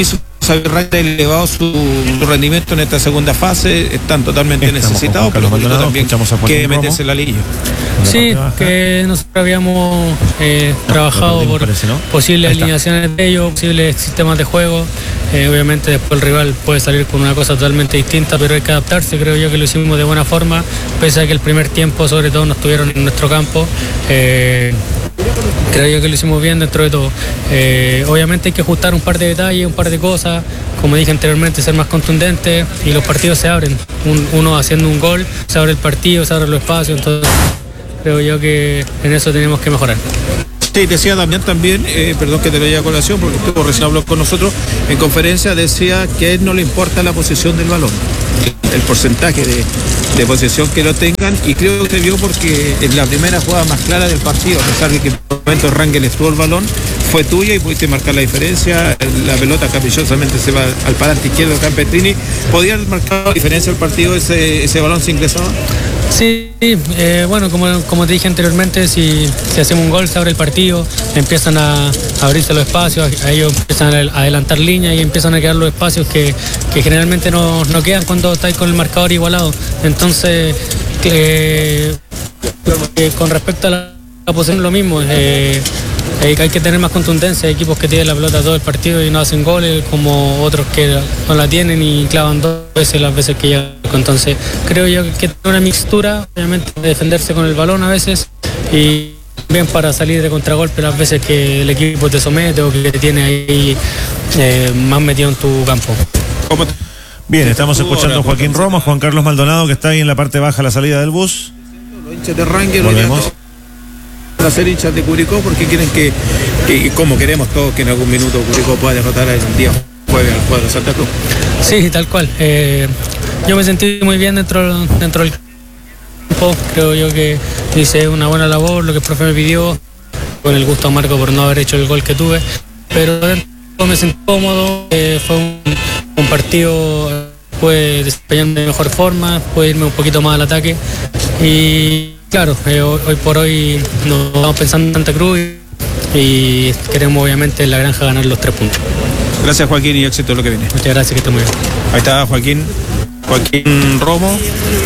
Rangel ha elevado su, su rendimiento en esta segunda fase, están totalmente Estamos necesitados, pero Maldonado, también que meterse en la liguilla. Sí, que nosotros habíamos eh, trabajado por parece, ¿no? posibles alineaciones de ellos, posibles sistemas de juego. Eh, obviamente después el rival puede salir con una cosa totalmente distinta, pero hay que adaptarse. Creo yo que lo hicimos de buena forma, pese a que el primer tiempo sobre todo nos tuvieron en nuestro campo. Eh, creo yo que lo hicimos bien dentro de todo. Eh, obviamente hay que ajustar un par de detalles, un par de cosas, como dije anteriormente, ser más contundente, y los partidos se abren. Un, uno haciendo un gol, se abre el partido, se abren los espacios, entonces creo yo que en eso tenemos que mejorar. Sí, decía Damián también, eh, perdón que te lo lleve a colación, porque estuvo recién habló con nosotros en conferencia, decía que a él no le importa la posición del balón, el porcentaje de, de posesión que lo tengan, y creo que se vio porque en la primera jugada más clara del partido, a pesar de que en el momento Rangel estuvo el balón, fue tuya y pudiste marcar la diferencia. La pelota caprichosamente se va al parante izquierdo Campestrini. ¿Podía marcar la diferencia del partido ese, ese balón se ingresaba? Sí, eh, bueno, como, como te dije anteriormente, si, si hacemos un gol se abre el partido, empiezan a, a abrirse los espacios, a ellos empiezan a adelantar líneas y empiezan a quedar los espacios que, que generalmente no, no quedan cuando estáis con el marcador igualado. Entonces, eh, eh, con respecto a la, la posición, lo mismo. Eh, Hay que tener más contundencia. Hay equipos que tienen la pelota todo el partido y no hacen goles, como otros que no la tienen y clavan dos veces las veces que llegan. Entonces creo yo que tiene una mixtura, obviamente, de defenderse con el balón a veces y bien para salir de contragolpe las veces que el equipo te somete o que te tiene ahí eh, más metido en tu campo. Bien, estamos escuchando a Joaquín Roma, Juan Carlos Maldonado, que está ahí en la parte baja a la salida del bus. Los hinchas de Rangel volvemos a ser hinchas de Curicó porque quieren que, que, como queremos todos, que en algún minuto Curicó pueda derrotar el día jueves al cuadro de Santa Cruz. Sí, tal cual. Eh, yo me sentí muy bien dentro, dentro del campo. Creo yo que hice una buena labor, lo que el profe me pidió, con el gusto amargo por no haber hecho el gol que tuve, pero dentro me sentí cómodo. Eh, fue un, un partido, pude desempeñarme de mejor forma, pude irme un poquito más al ataque y claro, eh, hoy, hoy por hoy nos vamos pensando en Santa Cruz y, y queremos obviamente en la granja ganar los tres puntos. Gracias, Joaquín, y éxito en lo que viene. Muchas gracias, que esté muy bien. Ahí está Joaquín, Joaquín Romo.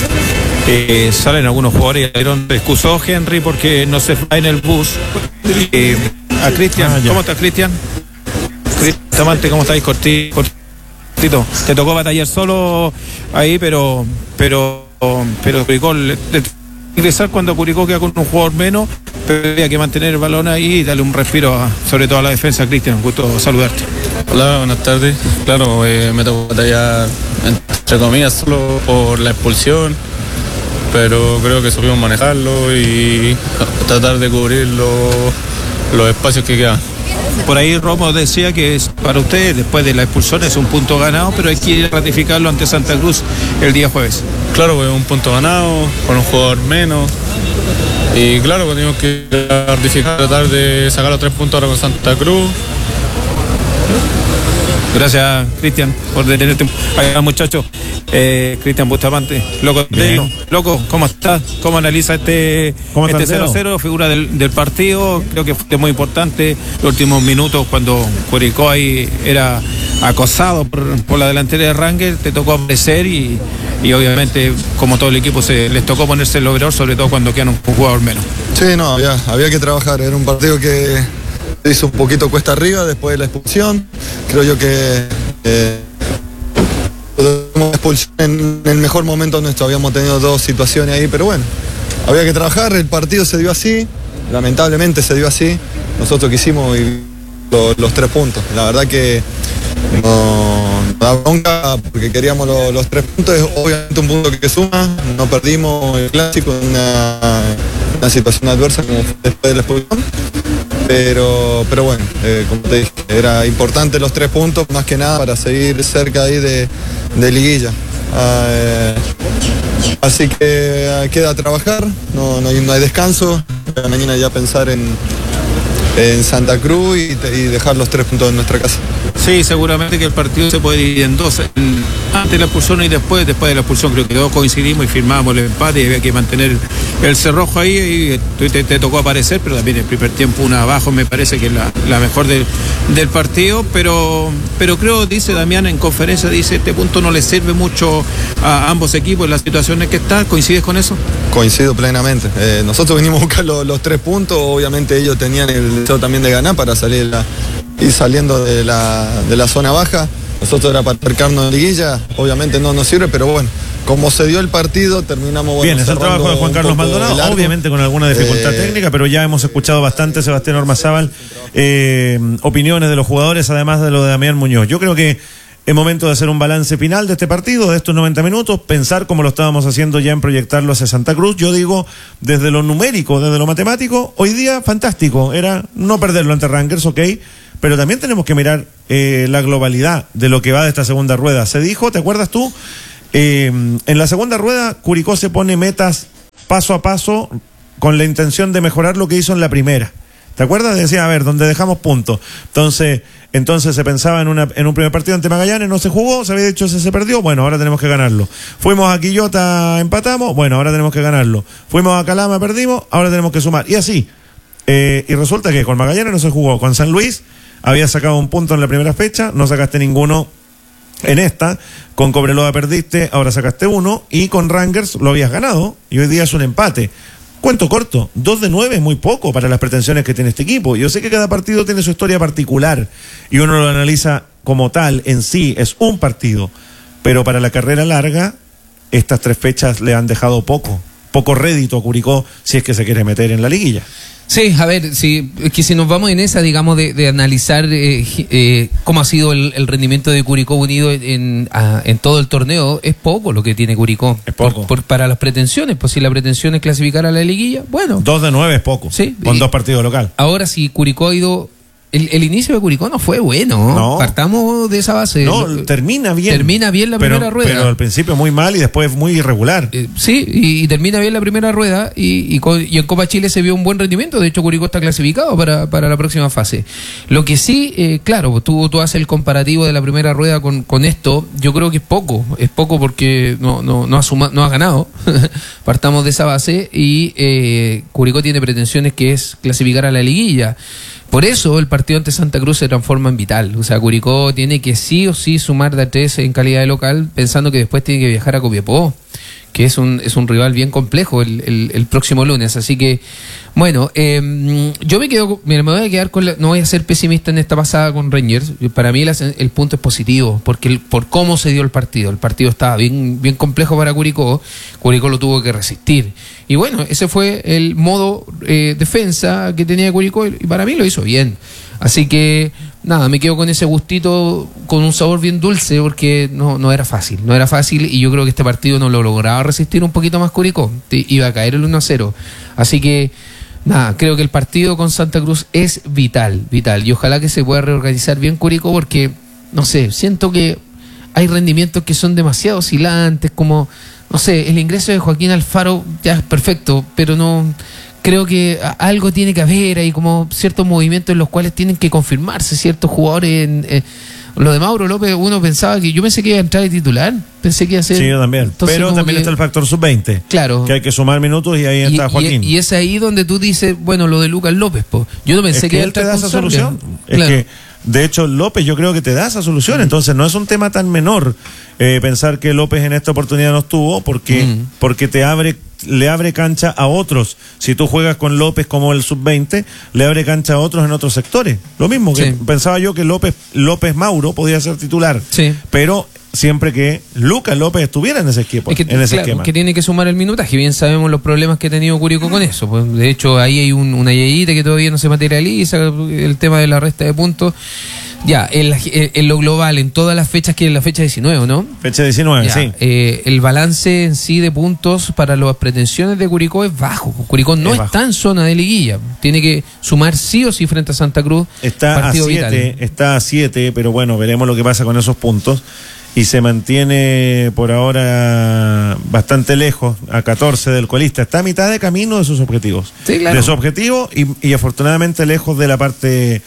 Eh, salen algunos jugadores, excusó Henry porque no se va en el bus. Eh, a Cristian, ah, ¿cómo estás, Cristian? Cristian, ¿cómo estáis? Cortito, cortito. Te tocó batallar solo ahí, pero pero pero Curicó le, le, ingresar cuando Curicó queda con un jugador menos, pero había que mantener el balón ahí y darle un respiro a, sobre todo a la defensa. Cristian, un gusto saludarte. Hola, buenas tardes. Claro, eh, me tocó batallar entre comillas solo por la expulsión, pero creo que supimos manejarlo y tratar de cubrir los, los espacios que quedan. Por ahí Romo decía que es, para ustedes después de la expulsión es un punto ganado, pero hay que ratificarlo ante Santa Cruz el día jueves. Claro, pues un punto ganado, con un jugador menos. Y claro, pues tenemos que ratificar, tratar de sacar los tres puntos ahora con Santa Cruz. Gracias, Cristian, por detenerte. Allá, muchachos. Eh, Cristian Bustamante, loco, Teo, loco, ¿cómo estás? ¿Cómo analiza este, este cero cero? Figura del, del partido, creo que fue muy importante los últimos minutos cuando Curicó ahí era acosado por, por la delantera de Rangel, te tocó aparecer y, y obviamente como todo el equipo se les tocó ponerse el overall, sobre todo cuando quedan un jugador menos. Sí, no, había, había que trabajar, era un partido que se hizo un poquito cuesta arriba después de la expulsión, creo yo que eh, expulsión en el mejor momento nuestro, habíamos tenido dos situaciones ahí, pero bueno, había que trabajar, el partido se dio así, lamentablemente se dio así, nosotros quisimos y los, los tres puntos, la verdad que no, no da bronca porque queríamos los, los tres puntos, es obviamente un punto que suma, no perdimos el clásico en una, una situación adversa como fue después de la expulsión. Pero, pero bueno, eh, como te dije, era importante los tres puntos, más que nada para seguir cerca ahí de, de liguilla. Eh, así que eh, queda trabajar, no, no, hay, no hay descanso, mañana ya pensar en, en Santa Cruz y, y dejar los tres puntos en nuestra casa. Sí, seguramente que el partido se puede dividir en dos, antes de la expulsión y después, después de la expulsión creo que todos coincidimos y firmamos el empate y había que mantener el cerrojo ahí, y te, te tocó aparecer, pero también el primer tiempo una abajo me parece que es la, la mejor del, del partido, pero, pero creo, dice Damián en conferencia, dice, este punto no le sirve mucho a ambos equipos en las situaciones que están. ¿Coincides con eso? Coincido plenamente. Eh, nosotros venimos a buscar los, los tres puntos, obviamente ellos tenían el deseo también de ganar para salir la, ir saliendo de la, de la zona baja. Nosotros era para acercarnos a la liguilla, obviamente no nos sirve, pero bueno, como se dio el partido, terminamos... Bueno, bien, es el trabajo de Juan Carlos Maldonado, obviamente con alguna dificultad eh... técnica, pero ya hemos escuchado bastante, Sebastián Ormazábal, eh, opiniones de los jugadores, además de lo de Damián Muñoz. Yo creo que es momento de hacer un balance final de este partido, de estos noventa minutos, pensar como lo estábamos haciendo ya en proyectarlo hacia Santa Cruz. Yo digo, desde lo numérico, desde lo matemático, hoy día fantástico, era no perderlo ante Rangers, ok, pero también tenemos que mirar eh, la globalidad de lo que va de esta segunda rueda. Se dijo, ¿te acuerdas tú? Eh, en la segunda rueda, Curicó se pone metas paso a paso con la intención de mejorar lo que hizo en la primera. ¿Te acuerdas? Decía, a ver, donde dejamos puntos. Entonces, entonces se pensaba en una en un primer partido ante Magallanes, no se jugó, se había dicho ese se perdió, bueno, ahora tenemos que ganarlo. Fuimos a Quillota, empatamos, bueno, ahora tenemos que ganarlo. Fuimos a Calama, perdimos, ahora tenemos que sumar. Y así. Eh, y resulta que con Magallanes no se jugó, con San Luis había sacado un punto en la primera fecha, no sacaste ninguno en esta, con Cobreloa perdiste, ahora sacaste uno, y con Rangers lo habías ganado, y hoy día es un empate. Cuento corto, dos de nueve es muy poco para las pretensiones que tiene este equipo. Yo sé que cada partido tiene su historia particular, y uno lo analiza como tal, en sí, es un partido, pero para la carrera larga, estas tres fechas le han dejado poco, poco rédito a Curicó, si es que se quiere meter en la liguilla. Sí, a ver, si, que si nos vamos en esa, digamos, de, de analizar eh, eh, cómo ha sido el, el rendimiento de Curicó Unido en, a, en todo el torneo, es poco lo que tiene Curicó. Es poco. Por, por, para las pretensiones, pues si la pretensión es clasificar a la liguilla, bueno. Dos de nueve es poco, sí, con y, dos partidos local. Ahora, si Curicó ha ido... El, el inicio de Curicó no fue bueno, no. Partamos de esa base. No, termina bien. Termina bien la pero, primera rueda. Pero al principio muy mal y después muy irregular. Eh, sí, y, y termina bien la primera rueda y, y, y en Copa Chile se vio un buen rendimiento. De hecho, Curicó está clasificado para, para la próxima fase. Lo que sí, eh, claro, tú, tú haces el comparativo de la primera rueda con, con esto. Yo creo que es poco. Es poco porque no, no, no, ha, suma, no ha ganado. Partamos de esa base y eh, Curicó tiene pretensiones que es clasificar a la liguilla. Por eso el partido ante Santa Cruz se transforma en vital. O sea, Curicó tiene que sí o sí sumar de a tres en calidad de local, pensando que después tiene que viajar a Copiapó, que es un es un rival bien complejo el, el, el próximo lunes. Así que, bueno, eh, yo me quedo, mira, me voy a quedar con la, no voy a ser pesimista en esta pasada con Rangers. Para mí la, el punto es positivo, porque el, por cómo se dio el partido. El partido estaba bien, bien complejo para Curicó. Curicó lo tuvo que resistir. Y bueno, ese fue el modo eh, defensa que tenía Curicó y para mí lo hizo bien. Así que, nada, me quedo con ese gustito, con un sabor bien dulce, porque no, no era fácil, no era fácil y yo creo que este partido no lo lograba resistir un poquito más Curicó, iba a caer el uno a cero. Así que, nada, creo que el partido con Santa Cruz es vital, vital, y ojalá que se pueda reorganizar bien Curicó, porque, no sé, siento que hay rendimientos que son demasiado oscilantes, como, no sé, el ingreso de Joaquín Alfaro ya es perfecto, pero no... Creo que algo tiene que haber, hay como ciertos movimientos en los cuales tienen que confirmarse ciertos jugadores. En, eh, lo de Mauro López, uno pensaba que yo pensé que iba a entrar de titular, pensé que iba a ser. Sí, yo también. Entonces, pero también que, está el factor sub veinte. Claro. Que hay que sumar minutos y ahí y, está Joaquín. Y, y es ahí donde tú dices, bueno, lo de Lucas López, po. Yo no pensé es que, que iba a él te entrar da esa solución. Es claro. que, de hecho, López yo creo que te da esa solución. Mm. Entonces, no es un tema tan menor eh, pensar que López en esta oportunidad no estuvo, porque, mm. porque te abre. le abre cancha a otros. Si tú juegas con López como el sub veinte, le abre cancha a otros en otros sectores. Lo mismo que sí. Pensaba yo que López López Mauro podía ser titular, sí. Pero siempre que Lucas López estuviera en ese equipo, es que, en ese claro, esquema. Que tiene que sumar el minutaje. Bien sabemos los problemas que ha tenido Curicó con eso. Pues, de hecho, ahí hay un, una yeyita que todavía no se materializa, el tema de la resta de puntos. Ya, en, en, en lo global, en todas las fechas, que es la fecha diecinueve, ¿no? Fecha diecinueve, ya, sí. Eh, el balance en sí de puntos para las pretensiones de Curicó es bajo. Curicó no es está en zona de liguilla. Tiene que sumar sí o sí frente a Santa Cruz. Está a siete, está a siete, pero bueno, veremos lo que pasa con esos puntos. Y se mantiene por ahora bastante lejos, a catorce del colista. Está a mitad de camino de sus objetivos. Sí, claro. De su objetivo y, y afortunadamente lejos de la parte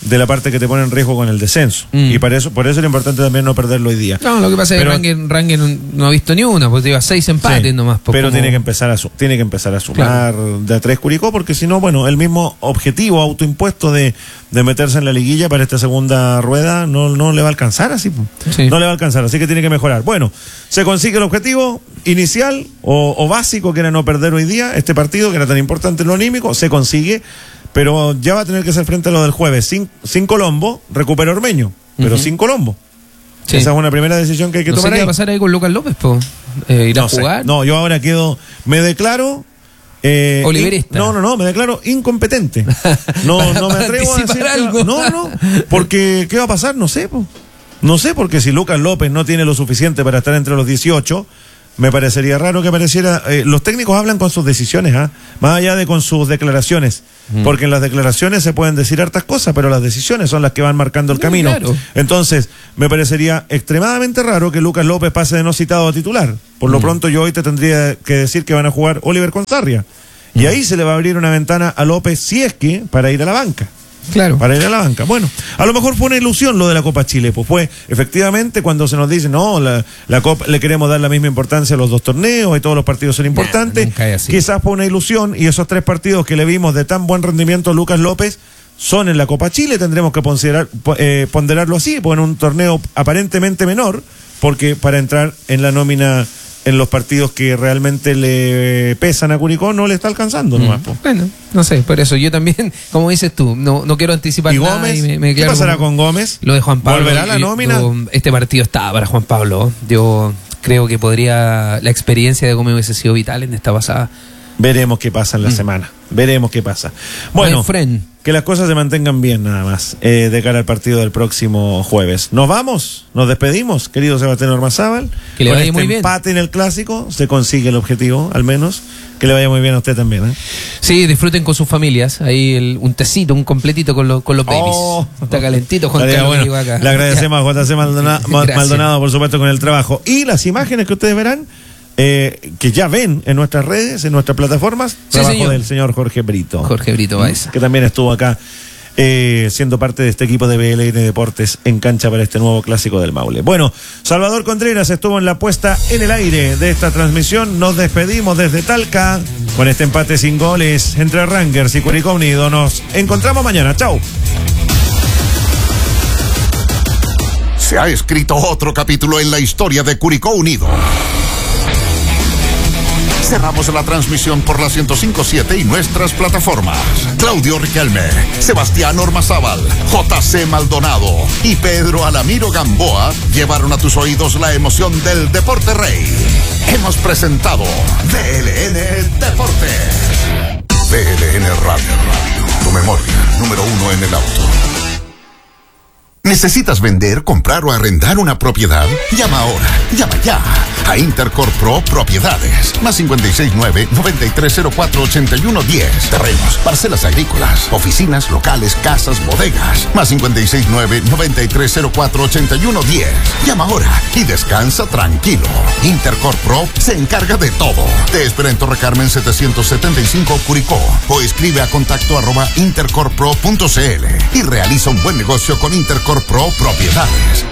de la parte que te pone en riesgo con el descenso. Mm. Y para eso, por eso es importante también no perderlo hoy día. No, lo que pasa pero, es que Rangel, Rangel no ha visto ni una, pues lleva seis empates sí, nomás. Pero como... tiene que empezar a su, tiene que empezar a sumar claro. de a tres Curicó, porque si no, bueno, el mismo objetivo autoimpuesto de, de meterse en la liguilla para esta segunda rueda no, no le va a alcanzar así. Sí. No le va a alcanzar, así que tiene que mejorar. Bueno, se consigue el objetivo inicial o, o básico, que era no perder hoy día este partido, que era tan importante en lo anímico, se consigue. Pero ya va a tener que ser frente a lo del jueves. Sin, sin Colombo, recupera Ormeño, pero uh-huh. sin Colombo. Sí. Esa es una primera decisión que hay que no tomar. sé qué va a pasar ahí con Lucas López, po. Eh, ¿Ir no a jugar? Sé. No, yo ahora quedo, me declaro... Eh, Oliverista. In, no, no, no, me declaro incompetente. No, para, no me atrevo a decir algo. No, no, porque ¿qué va a pasar? No sé, po. No sé, porque si Lucas López no tiene lo suficiente para estar entre los dieciocho... Me parecería raro que apareciera. Eh, los técnicos hablan con sus decisiones, ¿ah? Más allá de con sus declaraciones. Mm. Porque en las declaraciones se pueden decir hartas cosas, pero las decisiones son las que van marcando el camino. Claro. Entonces, me parecería extremadamente raro que Lucas López pase de no citado a titular. Por lo mm. pronto, yo hoy te tendría que decir que van a jugar Oliver Consarria. Mm. Y ahí se le va a abrir una ventana a López, si es que, para ir a la banca. Claro. Para ir a la banca. Bueno, a lo mejor fue una ilusión lo de la Copa Chile, pues fue efectivamente cuando se nos dice, no, la, la Copa le queremos dar la misma importancia a los dos torneos y todos los partidos son importantes. Nah, quizás fue una ilusión y esos tres partidos que le vimos de tan buen rendimiento a Lucas López son en la Copa Chile, tendremos que ponderar, eh, ponderarlo así, pues en un torneo aparentemente menor, porque para entrar en la nómina en los partidos que realmente le pesan a Curicó no le está alcanzando nomás. Mm. Bueno, no sé, por eso yo también, como dices tú, no, no quiero anticipar ¿Y nada. Gómez? Y me, me ¿Qué pasará con Gómez? Lo de Juan Pablo. ¿Volverá la nómina? Yo, este partido estaba para Juan Pablo. Yo creo que podría, la experiencia de Gómez hubiese sido vital en esta pasada. Veremos qué pasa en la mm. semana. Veremos qué pasa. Bueno, que las cosas se mantengan bien nada más eh, de cara al partido del próximo jueves. Nos vamos, nos despedimos, querido Sebastián Ormazábal. Que le vaya vaya muy bien. Con este empate en el clásico se consigue el objetivo, al menos. Que le vaya muy bien a usted también, ¿eh? Sí, disfruten con sus familias. Ahí el, un tecito, un completito con, lo, con los babies. Oh, Está calentito, Juan Carlos. Bueno, acá. Le agradecemos a J C Maldonado, Maldonado, por supuesto, con el trabajo. Y las imágenes que ustedes verán, Eh, que ya ven en nuestras redes, en nuestras plataformas, sí, trabajo señor. del señor Jorge Brito. Jorge Brito Baeza. Que también estuvo acá eh, siendo parte de este equipo de B L N Deportes en cancha para este nuevo clásico del Maule. Bueno, Salvador Contreras estuvo en la puesta en el aire de esta transmisión. Nos despedimos desde Talca con este empate sin goles entre Rangers y Curicó Unido. Nos encontramos mañana. Chau. Se ha escrito otro capítulo en la historia de Curicó Unido. Cerramos la transmisión por la ciento cinco punto siete y nuestras plataformas. Claudio Riquelme, Sebastián Ormazábal, J C Maldonado y Pedro Alamiro Gamboa llevaron a tus oídos la emoción del Deporte Rey. Hemos presentado V L N Deportes. V L N Radio, tu memoria número uno en el auto. ¿Necesitas vender, comprar o arrendar una propiedad? Llama ahora, llama ya a Intercorp Pro Propiedades. Más cinco seis nueve, nueve tres cero cuatro, ocho uno uno cero. Terrenos, parcelas agrícolas, oficinas, locales, casas, bodegas. Más cinco seis nueve, nueve tres cero cuatro, ocho uno uno cero. Llama ahora y descansa tranquilo. Intercorp Pro se encarga de todo. Te espera en Torre Carmen setecientos setenta y cinco Curicó o escribe a contacto arroba intercorpro punto cl y realiza un buen negocio con Intercorp Pro Propiedades.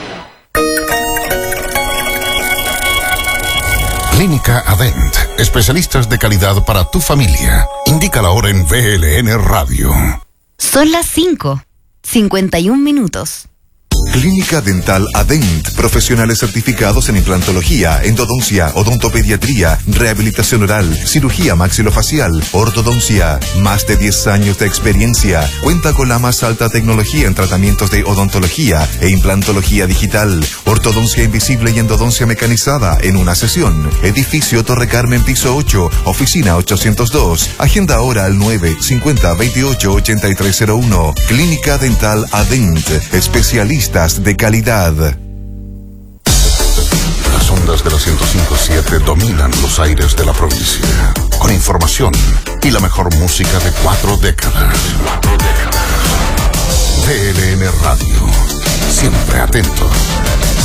Clínica Adent, especialistas de calidad para tu familia. Indica la hora en V L N Radio. Son las cinco, cincuenta y un minutos. Clínica Dental Adent, profesionales certificados en implantología, endodoncia, odontopediatría, rehabilitación oral, cirugía maxilofacial, ortodoncia. Más de diez años de experiencia. Cuenta con la más alta tecnología en tratamientos de odontología e implantología digital, ortodoncia invisible y endodoncia mecanizada en una sesión. Edificio Torre Carmen, piso ocho, oficina ochocientos dos. Agenda ahora al nueve cincuenta veintiocho ochenta y tres cero uno. Clínica Dental Adent, especialistas de calidad. Las ondas de la ciento cinco punto siete dominan los aires de la provincia, con información y la mejor música de cuatro décadas. V L N Radio, siempre atento.